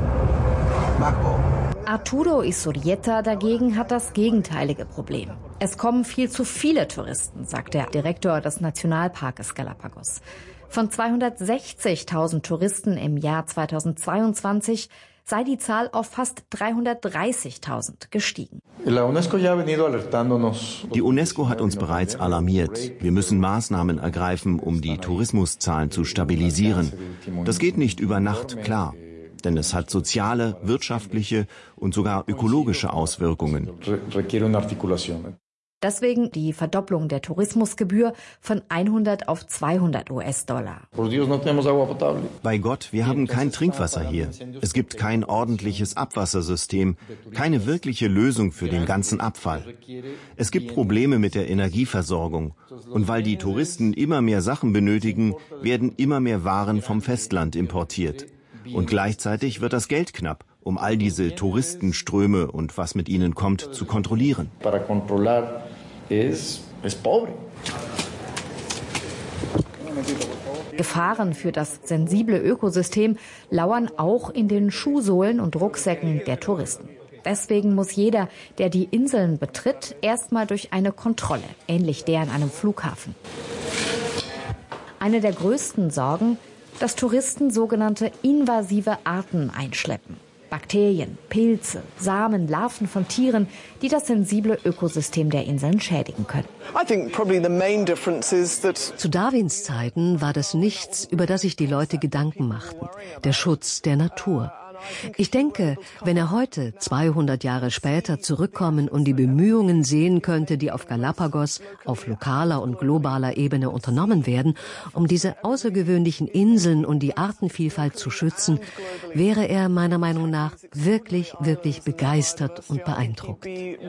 Arturo Isurieta dagegen hat das gegenteilige Problem. Es kommen viel zu viele Touristen, sagt der Direktor des Nationalparkes Galapagos. Von 260.000 Touristen im Jahr 2022 sei die Zahl auf fast 330.000 gestiegen. Die UNESCO hat uns bereits alarmiert. Wir müssen Maßnahmen ergreifen, um die Tourismuszahlen zu stabilisieren. Das geht nicht über Nacht, klar. Denn es hat soziale, wirtschaftliche und sogar ökologische Auswirkungen. Deswegen die Verdopplung der Tourismusgebühr von 100 auf 200 US-Dollar. Bei Gott, wir haben kein Trinkwasser hier. Es gibt kein ordentliches Abwassersystem, keine wirkliche Lösung für den ganzen Abfall. Es gibt Probleme mit der Energieversorgung. Und weil die Touristen immer mehr Sachen benötigen, werden immer mehr Waren vom Festland importiert. Und gleichzeitig wird das Geld knapp, um all diese Touristenströme und was mit ihnen kommt, zu kontrollieren. Gefahren für das sensible Ökosystem lauern auch in den Schuhsohlen und Rucksäcken der Touristen. Deswegen muss jeder, der die Inseln betritt, erstmal durch eine Kontrolle, ähnlich der an einem Flughafen. Eine der größten Sorgen: dass Touristen sogenannte invasive Arten einschleppen. Bakterien, Pilze, Samen, Larven von Tieren, die das sensible Ökosystem der Inseln schädigen können. Zu Darwins Zeiten war das nichts, über das sich die Leute Gedanken machten. Der Schutz der Natur. Ich denke, wenn er heute, 200 Jahre später, zurückkommen und die Bemühungen sehen könnte, die auf Galapagos auf lokaler und globaler Ebene unternommen werden, um diese außergewöhnlichen Inseln und die Artenvielfalt zu schützen, wäre er meiner Meinung nach wirklich, wirklich begeistert und beeindruckt.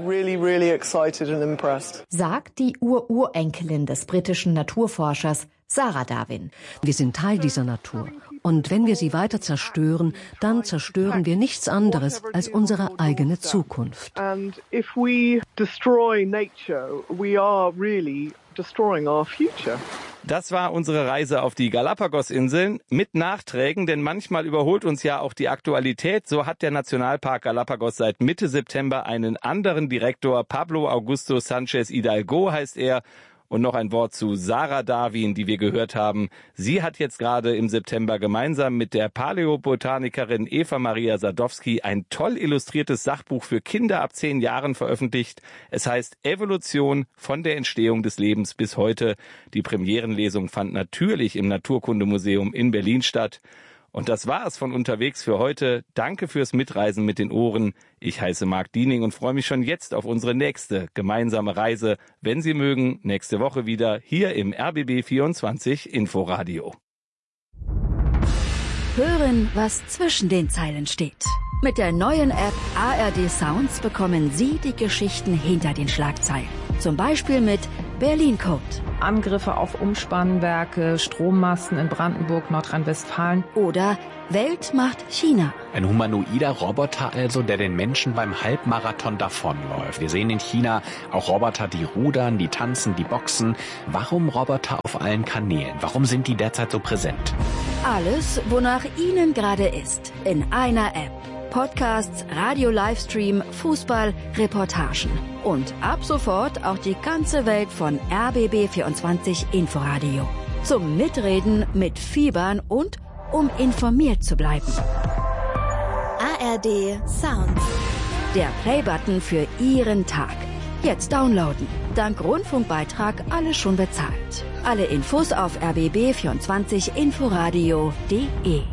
Sagt die Ururenkelin des britischen Naturforschers Sarah Darwin. Wir sind Teil dieser Natur. Und wenn wir sie weiter zerstören, dann zerstören wir nichts anderes als unsere eigene Zukunft. And if we destroy nature, we are really destroying our future. Das war unsere Reise auf die Galapagos-Inseln mit Nachträgen, denn manchmal überholt uns ja auch die Aktualität. So hat der Nationalpark Galapagos seit Mitte September einen anderen Direktor. Pablo Augusto Sanchez Hidalgo heißt er. Und noch ein Wort zu Sarah Darwin, die wir gehört haben. Sie hat jetzt gerade im September gemeinsam mit der Paläobotanikerin Eva Maria Sadowski ein toll illustriertes Sachbuch für Kinder ab 10 Jahren veröffentlicht. Es heißt Evolution von der Entstehung des Lebens bis heute. Die Premierenlesung fand natürlich im Naturkundemuseum in Berlin statt. Und das war's von unterwegs für heute. Danke fürs Mitreisen mit den Ohren. Ich heiße Marc Diening und freue mich schon jetzt auf unsere nächste gemeinsame Reise. Wenn Sie mögen, nächste Woche wieder hier im RBB 24 Inforadio. Hören, was zwischen den Zeilen steht. Mit der neuen App ARD Sounds bekommen Sie die Geschichten hinter den Schlagzeilen. Zum Beispiel mit Berlin Code. Angriffe auf Umspannwerke, Strommasten in Brandenburg, Nordrhein-Westfalen. Oder Welt macht China. Ein humanoider Roboter also, der den Menschen beim Halbmarathon davonläuft. Wir sehen in China auch Roboter, die rudern, die tanzen, die boxen. Warum Roboter auf allen Kanälen? Warum sind die derzeit so präsent? Alles, wonach Ihnen gerade ist, in einer App. Podcasts, Radio-Livestream, Fußball, Reportagen. Und ab sofort auch die ganze Welt von RBB24 Inforadio. Zum Mitreden, Mitfiebern und um informiert zu bleiben. ARD Sound. Der Playbutton für Ihren Tag. Jetzt downloaden. Dank Rundfunkbeitrag alles schon bezahlt. Alle Infos auf rbb24inforadio.de.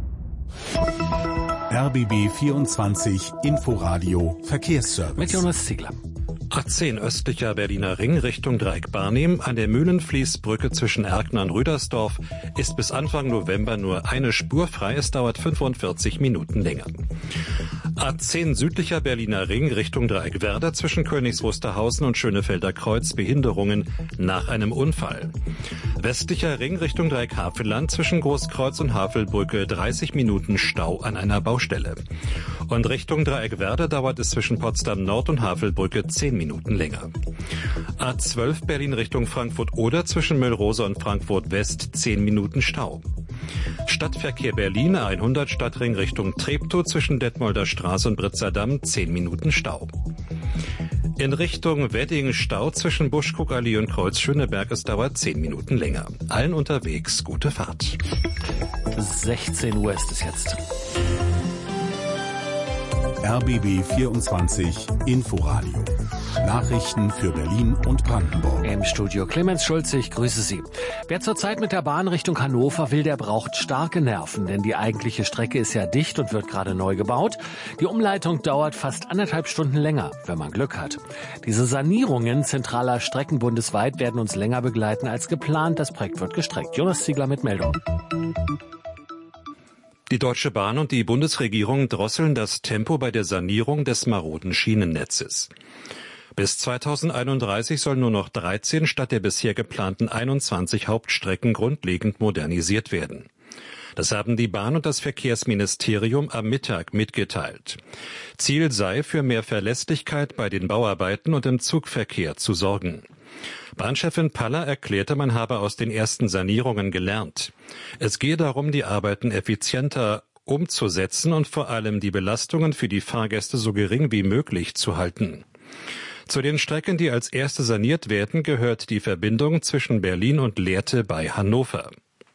RBB 24 Inforadio Verkehrsservice. Mit Jonas Ziegler. A10 östlicher Berliner Ring Richtung Dreieck Barnim an der Mühlenfließbrücke zwischen Erkner und Rüdersdorf ist bis Anfang November nur eine Spur frei. Es dauert 45 Minuten länger. A10 südlicher Berliner Ring Richtung Dreieck Werder zwischen Königs Wusterhausen und Schönefelder Kreuz Behinderungen nach einem Unfall. Westlicher Ring Richtung Dreieck Havelland zwischen Großkreuz und Havelbrücke 30 Minuten Stau an einer Baustelle. Und Richtung Dreieck Werder dauert es zwischen Potsdam Nord und Havelbrücke 10 Minuten länger. A12 Berlin Richtung Frankfurt-Oder zwischen Müllrose und Frankfurt West 10 Minuten Stau. Stadtverkehr Berlin A100 Stadtring Richtung Treptow zwischen Detmolder Straße und Britzerdamm 10 Minuten Stau. In Richtung Wedding Stau zwischen Buschkuckallee und Kreuz Schöneberg, es dauert 10 Minuten länger. Allen unterwegs gute Fahrt. 16 Uhr ist es jetzt. RBB 24 Inforadio. Nachrichten für Berlin und Brandenburg. Im Studio Clemens Schulze, ich grüße Sie. Wer zurzeit mit der Bahn Richtung Hannover will, der braucht starke Nerven, denn die eigentliche Strecke ist ja dicht und wird gerade neu gebaut. Die Umleitung dauert fast 1,5 Stunden länger, wenn man Glück hat. Diese Sanierungen zentraler Strecken bundesweit werden uns länger begleiten als geplant. Das Projekt wird gestreckt. Jonas Ziegler mit Meldung. Die Deutsche Bahn und die Bundesregierung drosseln das Tempo bei der Sanierung des maroden Schienennetzes. Bis 2031 sollen nur noch 13 statt der bisher geplanten 21 Hauptstrecken grundlegend modernisiert werden. Das haben die Bahn und das Verkehrsministerium am Mittag mitgeteilt. Ziel sei, für mehr Verlässlichkeit bei den Bauarbeiten und im Zugverkehr zu sorgen. Bahnchefin Paller erklärte, man habe aus den ersten Sanierungen gelernt. Es gehe darum, die Arbeiten effizienter umzusetzen und vor allem die Belastungen für die Fahrgäste so gering wie möglich zu halten. Zu den Strecken, die als erste saniert werden, gehört die Verbindung zwischen Berlin und Lehrte bei Hannover.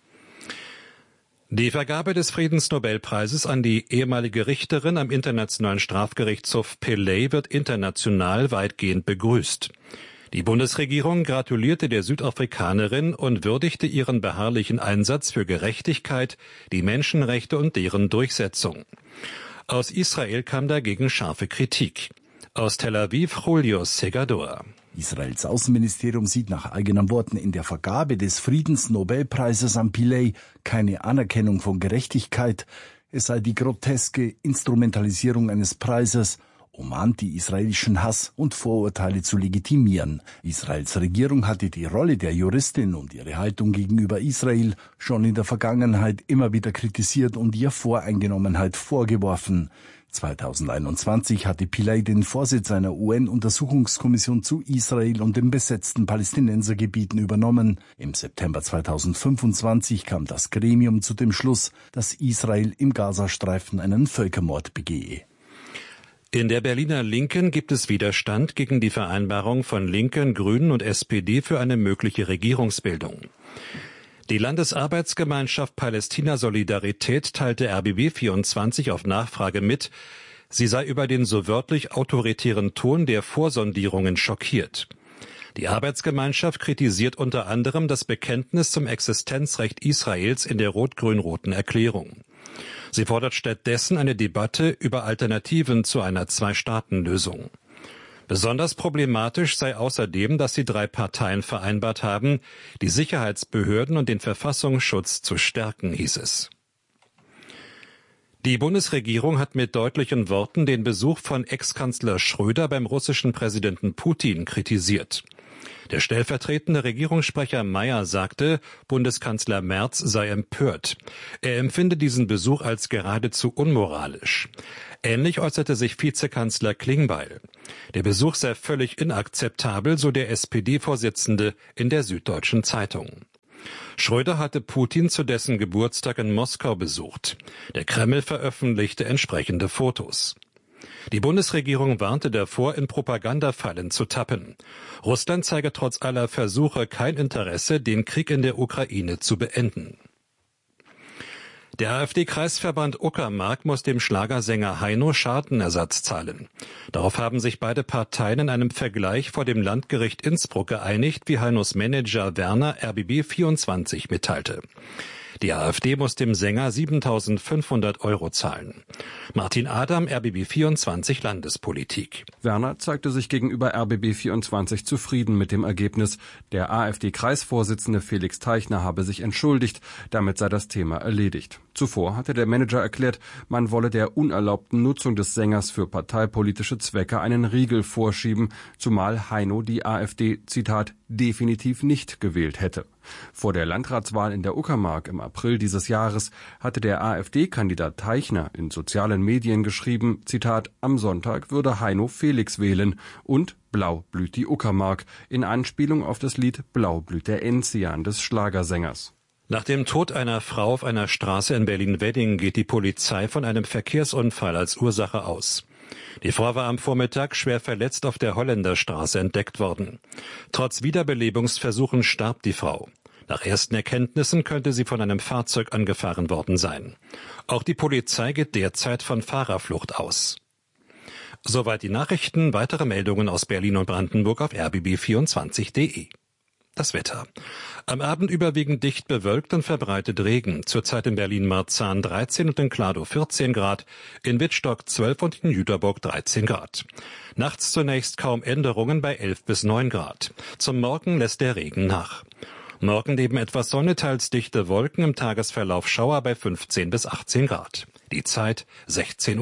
Die Vergabe des Friedensnobelpreises an die ehemalige Richterin am Internationalen Strafgerichtshof Pillay wird international weitgehend begrüßt. Die Bundesregierung gratulierte der Südafrikanerin und würdigte ihren beharrlichen Einsatz für Gerechtigkeit, die Menschenrechte und deren Durchsetzung. Aus Israel kam dagegen scharfe Kritik. Aus Tel Aviv Julio Segador. Israels Außenministerium sieht nach eigenen Worten in der Vergabe des Friedensnobelpreises an Pillay keine Anerkennung von Gerechtigkeit. Es sei die groteske Instrumentalisierung eines Preises, um anti-israelischen Hass und Vorurteile zu legitimieren. Israels Regierung hatte die Rolle der Juristin und ihre Haltung gegenüber Israel schon in der Vergangenheit immer wieder kritisiert und ihr Voreingenommenheit vorgeworfen. 2021 hatte Pillay den Vorsitz einer UN-Untersuchungskommission zu Israel und den besetzten Palästinensergebieten übernommen. Im September 2025 kam das Gremium zu dem Schluss, dass Israel im Gazastreifen einen Völkermord begehe. In der Berliner Linken gibt es Widerstand gegen die Vereinbarung von Linken, Grünen und SPD für eine mögliche Regierungsbildung. Die Landesarbeitsgemeinschaft Palästina Solidarität teilte RBB 24 auf Nachfrage mit, sie sei über den so wörtlich autoritären Ton der Vorsondierungen schockiert. Die Arbeitsgemeinschaft kritisiert unter anderem das Bekenntnis zum Existenzrecht Israels in der rot-grün-roten Erklärung. Sie fordert stattdessen eine Debatte über Alternativen zu einer Zwei-Staaten-Lösung. Besonders problematisch sei außerdem, dass die 3 Parteien vereinbart haben, die Sicherheitsbehörden und den Verfassungsschutz zu stärken, hieß es. Die Bundesregierung hat mit deutlichen Worten den Besuch von Ex-Kanzler Schröder beim russischen Präsidenten Putin kritisiert. Der stellvertretende Regierungssprecher Mayer sagte, Bundeskanzler Merz sei empört. Er empfinde diesen Besuch als geradezu unmoralisch. Ähnlich äußerte sich Vizekanzler Klingbeil. Der Besuch sei völlig inakzeptabel, so der SPD-Vorsitzende in der Süddeutschen Zeitung. Schröder hatte Putin zu dessen Geburtstag in Moskau besucht. Der Kreml veröffentlichte entsprechende Fotos. Die Bundesregierung warnte davor, in Propagandafallen zu tappen. Russland zeige trotz aller Versuche kein Interesse, den Krieg in der Ukraine zu beenden. Der AfD-Kreisverband Uckermark muss dem Schlagersänger Heino Schadenersatz zahlen. Darauf haben sich beide Parteien in einem Vergleich vor dem Landgericht Innsbruck geeinigt, wie Heinos Manager Werner RBB 24 mitteilte. Die AfD muss dem Sänger 7.500 € zahlen. Martin Adam, RBB 24 Landespolitik. Werner zeigte sich gegenüber RBB 24 zufrieden mit dem Ergebnis. Der AfD-Kreisvorsitzende Felix Teichner habe sich entschuldigt. Damit sei das Thema erledigt. Zuvor hatte der Manager erklärt, man wolle der unerlaubten Nutzung des Sängers für parteipolitische Zwecke einen Riegel vorschieben, zumal Heino die AfD, Zitat, definitiv nicht gewählt hätte. Vor der Landratswahl in der Uckermark im April dieses Jahres hatte der AfD-Kandidat Teichner in sozialen Medien geschrieben, Zitat, am Sonntag würde Heino Felix wählen und blau blüht die Uckermark, in Anspielung auf das Lied Blau blüht der Enzian des Schlagersängers. Nach dem Tod einer Frau auf einer Straße in Berlin-Wedding geht die Polizei von einem Verkehrsunfall als Ursache aus. Die Frau war am Vormittag schwer verletzt auf der Holländerstraße entdeckt worden. Trotz Wiederbelebungsversuchen starb die Frau. Nach ersten Erkenntnissen könnte sie von einem Fahrzeug angefahren worden sein. Auch die Polizei geht derzeit von Fahrerflucht aus. Soweit die Nachrichten. Weitere Meldungen aus Berlin und Brandenburg auf rbb24.de. Das Wetter. Am Abend überwiegend dicht bewölkt und verbreitet Regen. Zurzeit in Berlin-Marzahn 13 und in Kladow 14 Grad, in Wittstock 12 und in Jüterbock 13 Grad. Nachts zunächst kaum Änderungen bei 11 bis 9 Grad. Zum Morgen lässt der Regen nach. Morgen neben etwas Sonne, teils dichte Wolken, im Tagesverlauf Schauer bei 15 bis 18 Grad. Die Zeit 16:05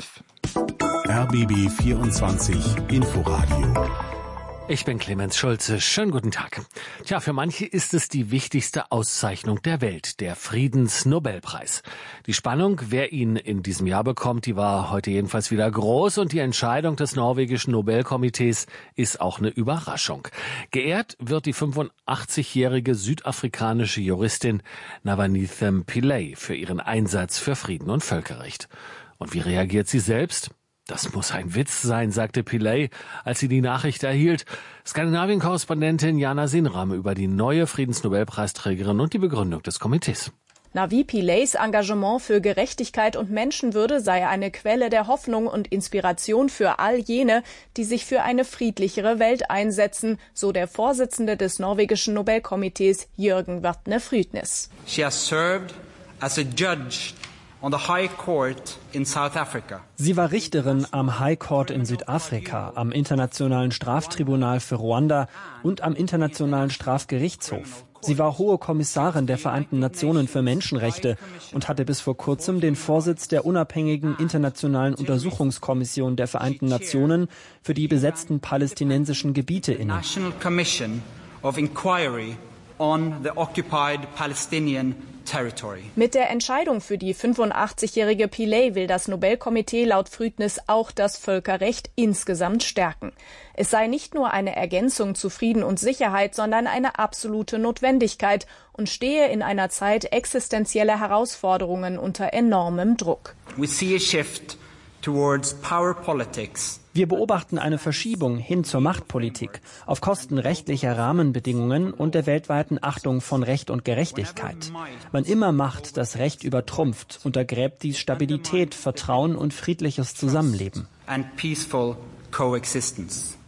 Uhr. RBB 24 Inforadio. Ich bin Clemens Schulze. Schönen guten Tag. Tja, für manche ist es die wichtigste Auszeichnung der Welt, der Friedensnobelpreis. Die Spannung, wer ihn in diesem Jahr bekommt, die war heute jedenfalls wieder groß und die Entscheidung des norwegischen Nobelkomitees ist auch eine Überraschung. Geehrt wird die 85-jährige südafrikanische Juristin Navanithem Pillay für ihren Einsatz für Frieden und Völkerrecht. Und wie reagiert sie selbst? Das muss ein Witz sein, sagte Pillay, als sie die Nachricht erhielt. Skandinavien-Korrespondentin Jana Sinram über die neue Friedensnobelpreisträgerin und die Begründung des Komitees. Navi Pillays Engagement für Gerechtigkeit und Menschenwürde sei eine Quelle der Hoffnung und Inspiration für all jene, die sich für eine friedlichere Welt einsetzen, so der Vorsitzende des norwegischen Nobelkomitees Jürgen Vatne Frydnes. She has served as a judge on the High Court in South Africa. Sie war Richterin am High Court in Südafrika, am Internationalen Straftribunal für Ruanda und am Internationalen Strafgerichtshof. Sie war Hohe Kommissarin der Vereinten Nationen für Menschenrechte und hatte bis vor kurzem den Vorsitz der unabhängigen Internationalen Untersuchungskommission der Vereinten Nationen für die besetzten palästinensischen Gebiete inne. National Commission of Inquiry on the occupied Palestinian territory. Mit der Entscheidung für die 85-jährige Pillay will das Nobelkomitee laut Frydnes auch das Völkerrecht insgesamt stärken. Es sei nicht nur eine Ergänzung zu Frieden und Sicherheit, sondern eine absolute Notwendigkeit und stehe in einer Zeit existenzieller Herausforderungen unter enormem Druck. We see a shift towards power politics. Wir beobachten eine Verschiebung hin zur Machtpolitik auf Kosten rechtlicher Rahmenbedingungen und der weltweiten Achtung von Recht und Gerechtigkeit. Wann immer Macht das Recht übertrumpft, untergräbt dies Stabilität, Vertrauen und friedliches Zusammenleben. And peaceful coexistence.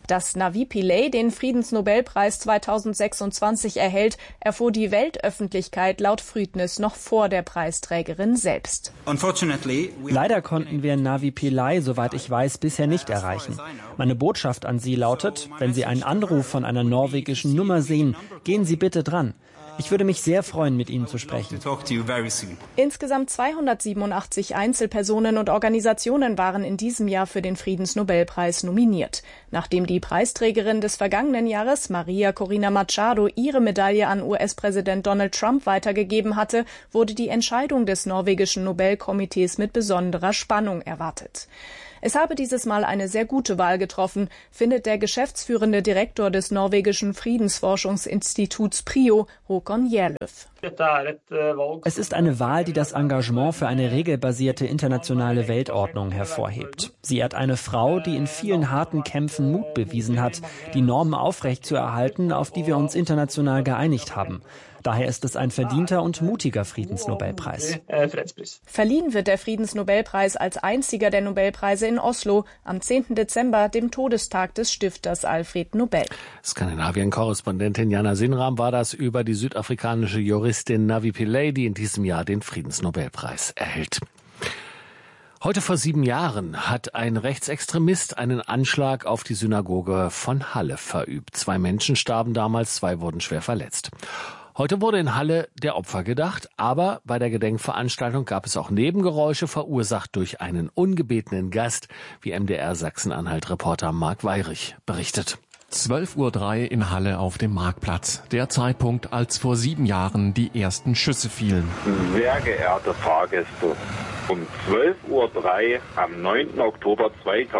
Dass Navi Pillay den Friedensnobelpreis 2026 erhält, erfuhr die Weltöffentlichkeit laut Früdnis noch vor der Preisträgerin selbst. Leider konnten wir Navi Pillay, soweit ich weiß, bisher nicht erreichen. Meine Botschaft an Sie lautet, wenn Sie einen Anruf von einer norwegischen Nummer sehen, gehen Sie bitte dran. Ich würde mich sehr freuen, mit Ihnen zu sprechen. Insgesamt 287 Einzelpersonen und Organisationen waren in diesem Jahr für den Friedensnobelpreis nominiert. Nachdem die Preisträgerin des vergangenen Jahres, Maria Corina Machado, ihre Medaille an US-Präsident Donald Trump weitergegeben hatte, wurde die Entscheidung des norwegischen Nobelkomitees mit besonderer Spannung erwartet. Es habe dieses Mal eine sehr gute Wahl getroffen, findet der geschäftsführende Direktor des norwegischen Friedensforschungsinstituts PRIO, Håkon Gjerløv. Es ist eine Wahl, die das Engagement für eine regelbasierte internationale Weltordnung hervorhebt. Sie ehrt eine Frau, die in vielen harten Kämpfen Mut bewiesen hat, die Normen aufrechtzuerhalten, auf die wir uns international geeinigt haben. Daher ist es ein verdienter und mutiger Friedensnobelpreis. Verliehen wird der Friedensnobelpreis als einziger der Nobelpreise in Oslo am 10. Dezember, dem Todestag des Stifters Alfred Nobel. Skandinavien-Korrespondentin Jana Sinram war das über die südafrikanische Juristin Navi Pillay, die in diesem Jahr den Friedensnobelpreis erhält. Heute vor 7 Jahren hat ein Rechtsextremist einen Anschlag auf die Synagoge von Halle verübt. 2 Menschen starben damals, 2 wurden schwer verletzt. Heute wurde in Halle der Opfer gedacht, aber bei der Gedenkveranstaltung gab es auch Nebengeräusche, verursacht durch einen ungebetenen Gast, wie MDR Sachsen-Anhalt-Reporter Marc Weyrich berichtet. 12:03 Uhr in Halle auf dem Marktplatz. Der Zeitpunkt, als vor 7 Jahren die ersten Schüsse fielen. Sehr geehrte Fahrgäste, um 12:03 Uhr am 9. Oktober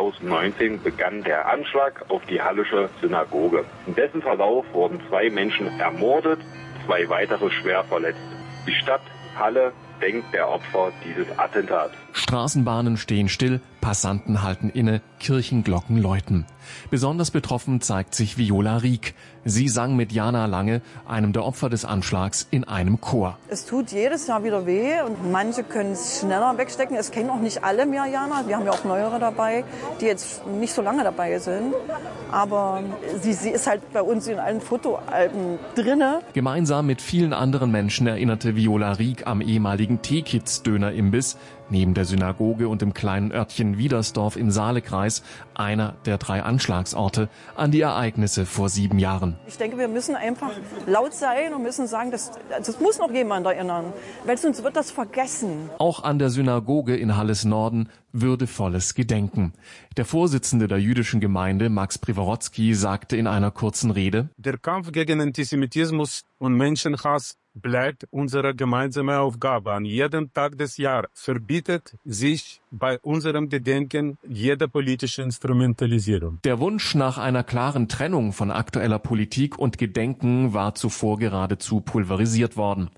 2019 begann der Anschlag auf die Hallische Synagoge. In dessen Verlauf wurden 2 Menschen ermordet, 2 weitere schwer verletzt. Die Stadt Halle denkt der Opfer dieses Attentats. Straßenbahnen stehen still, Passanten halten inne, Kirchenglocken läuten. Besonders betroffen zeigt sich Viola Rieck. Sie sang mit Jana Lange, einem der Opfer des Anschlags, in einem Chor. Es tut jedes Jahr wieder weh und manche können es schneller wegstecken. Es kennen auch nicht alle mehr Jana. Wir haben ja auch neuere dabei, die jetzt nicht so lange dabei sind. Aber sie ist halt bei uns in allen Fotoalben drinne. Gemeinsam mit vielen anderen Menschen erinnerte Viola Rieck am ehemaligen T-Kids-Döner-Imbiss neben der Synagoge und dem kleinen Örtchen Wiedersdorf im Saalekreis, einer der 3 Anschlagsorte, an die Ereignisse vor 7 Jahren. Ich denke, wir müssen einfach laut sein und müssen sagen, das muss noch jemand erinnern, weil sonst wird das vergessen. Auch an der Synagoge in Halles Norden würdevolles Gedenken. Der Vorsitzende der jüdischen Gemeinde, Max Priworodzki, sagte in einer kurzen Rede: Der Kampf gegen Antisemitismus und Menschenhass bleibt unsere gemeinsame Aufgabe. An jedem Tag des Jahres verbietet sich bei unserem Gedenken jede politische Instrumentalisierung. Der Wunsch nach einer klaren Trennung von aktueller Politik und Gedenken war zuvor geradezu pulverisiert worden.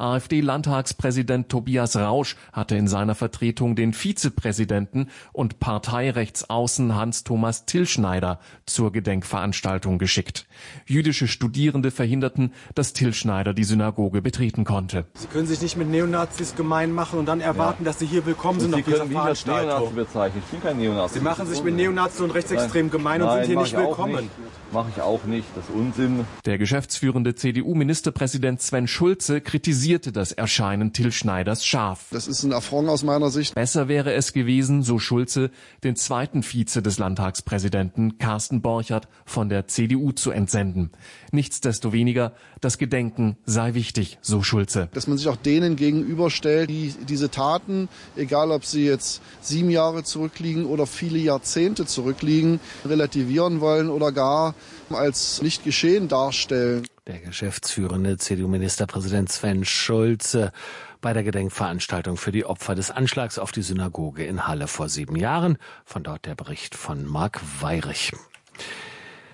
AfD-Landtagspräsident Tobias Rausch hatte in seiner Vertretung den Vizepräsidenten und Parteirechtsaußen Hans-Thomas Tillschneider zur Gedenkveranstaltung geschickt. Jüdische Studierende verhinderten, dass Tillschneider die Synagoge betreten konnte. Sie können sich nicht mit Neonazis gemein machen und dann erwarten, dass Sie hier willkommen sind auf dieser Veranstaltung. Ich bin kein Neonazi. Sie machen sich mit Neonazis und Rechtsextremen gemein und sind hier nicht willkommen. Mache ich auch nicht, das ist Unsinn. Der geschäftsführende CDU-Ministerpräsident Sven Schulze kritisierte das Erscheinen Tillschneiders scharf. Das ist ein Affront aus meiner Sicht. Besser wäre es gewesen, so Schulze, den zweiten Vize des Landtagspräsidenten Carsten Borchert von der CDU zu entsenden. Nichtsdestoweniger, das Gedenken sei wichtig, so Schulze. Dass man sich auch denen gegenüberstellt, die diese Taten, egal ob sie jetzt 7 Jahre zurückliegen oder viele Jahrzehnte zurückliegen, relativieren wollen oder gar als nicht geschehen darstellen. Der geschäftsführende CDU-Ministerpräsident Sven Schulze bei der Gedenkveranstaltung für die Opfer des Anschlags auf die Synagoge in Halle vor 7 Jahren. Von dort der Bericht von Marc Weyrich.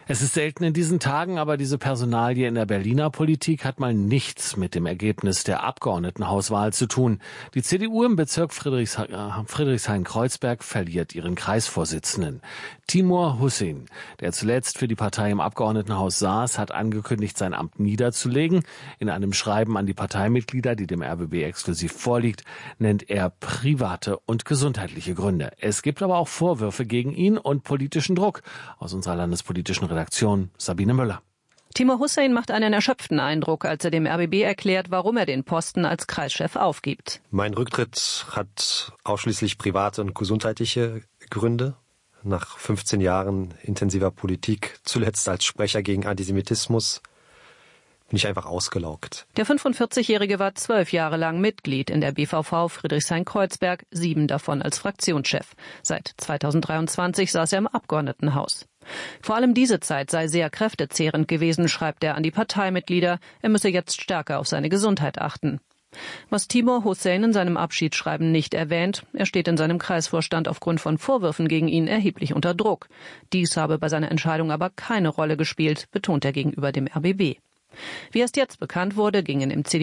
Es ist selten in diesen Tagen, aber diese Personalie in der Berliner Politik hat mal nichts mit dem Ergebnis der Abgeordnetenhauswahl zu tun. Die CDU im Bezirk Friedrichshain-Kreuzberg verliert ihren Kreisvorsitzenden. Timur Hussein, der zuletzt für die Partei im Abgeordnetenhaus saß, hat angekündigt, sein Amt niederzulegen. In einem Schreiben an die Parteimitglieder, die dem RBB exklusiv vorliegt, nennt er private und gesundheitliche Gründe. Es gibt aber auch Vorwürfe gegen ihn und politischen Druck. Aus unserer landespolitischen Redaktion Sabine Müller. Timur Hussein macht einen erschöpften Eindruck, als er dem RBB erklärt, warum er den Posten als Kreischef aufgibt. Mein Rücktritt hat ausschließlich private und gesundheitliche Gründe. Nach 15 Jahren intensiver Politik, zuletzt als Sprecher gegen Antisemitismus, bin ich einfach ausgelaugt. Der 45-Jährige war 12 Jahre lang Mitglied in der BVV Friedrichshain-Kreuzberg, 7 davon als Fraktionschef. Seit 2023 saß er im Abgeordnetenhaus. Vor allem diese Zeit sei sehr kräftezehrend gewesen, schreibt er an die Parteimitglieder. Er müsse jetzt stärker auf seine Gesundheit achten. Was Timur Hussein in seinem Abschiedsschreiben nicht erwähnt, er steht in seinem Kreisvorstand aufgrund von Vorwürfen gegen ihn erheblich unter Druck. Dies habe bei seiner Entscheidung aber keine Rolle gespielt, betont er gegenüber dem RBB. Wie erst jetzt bekannt wurde, gingen im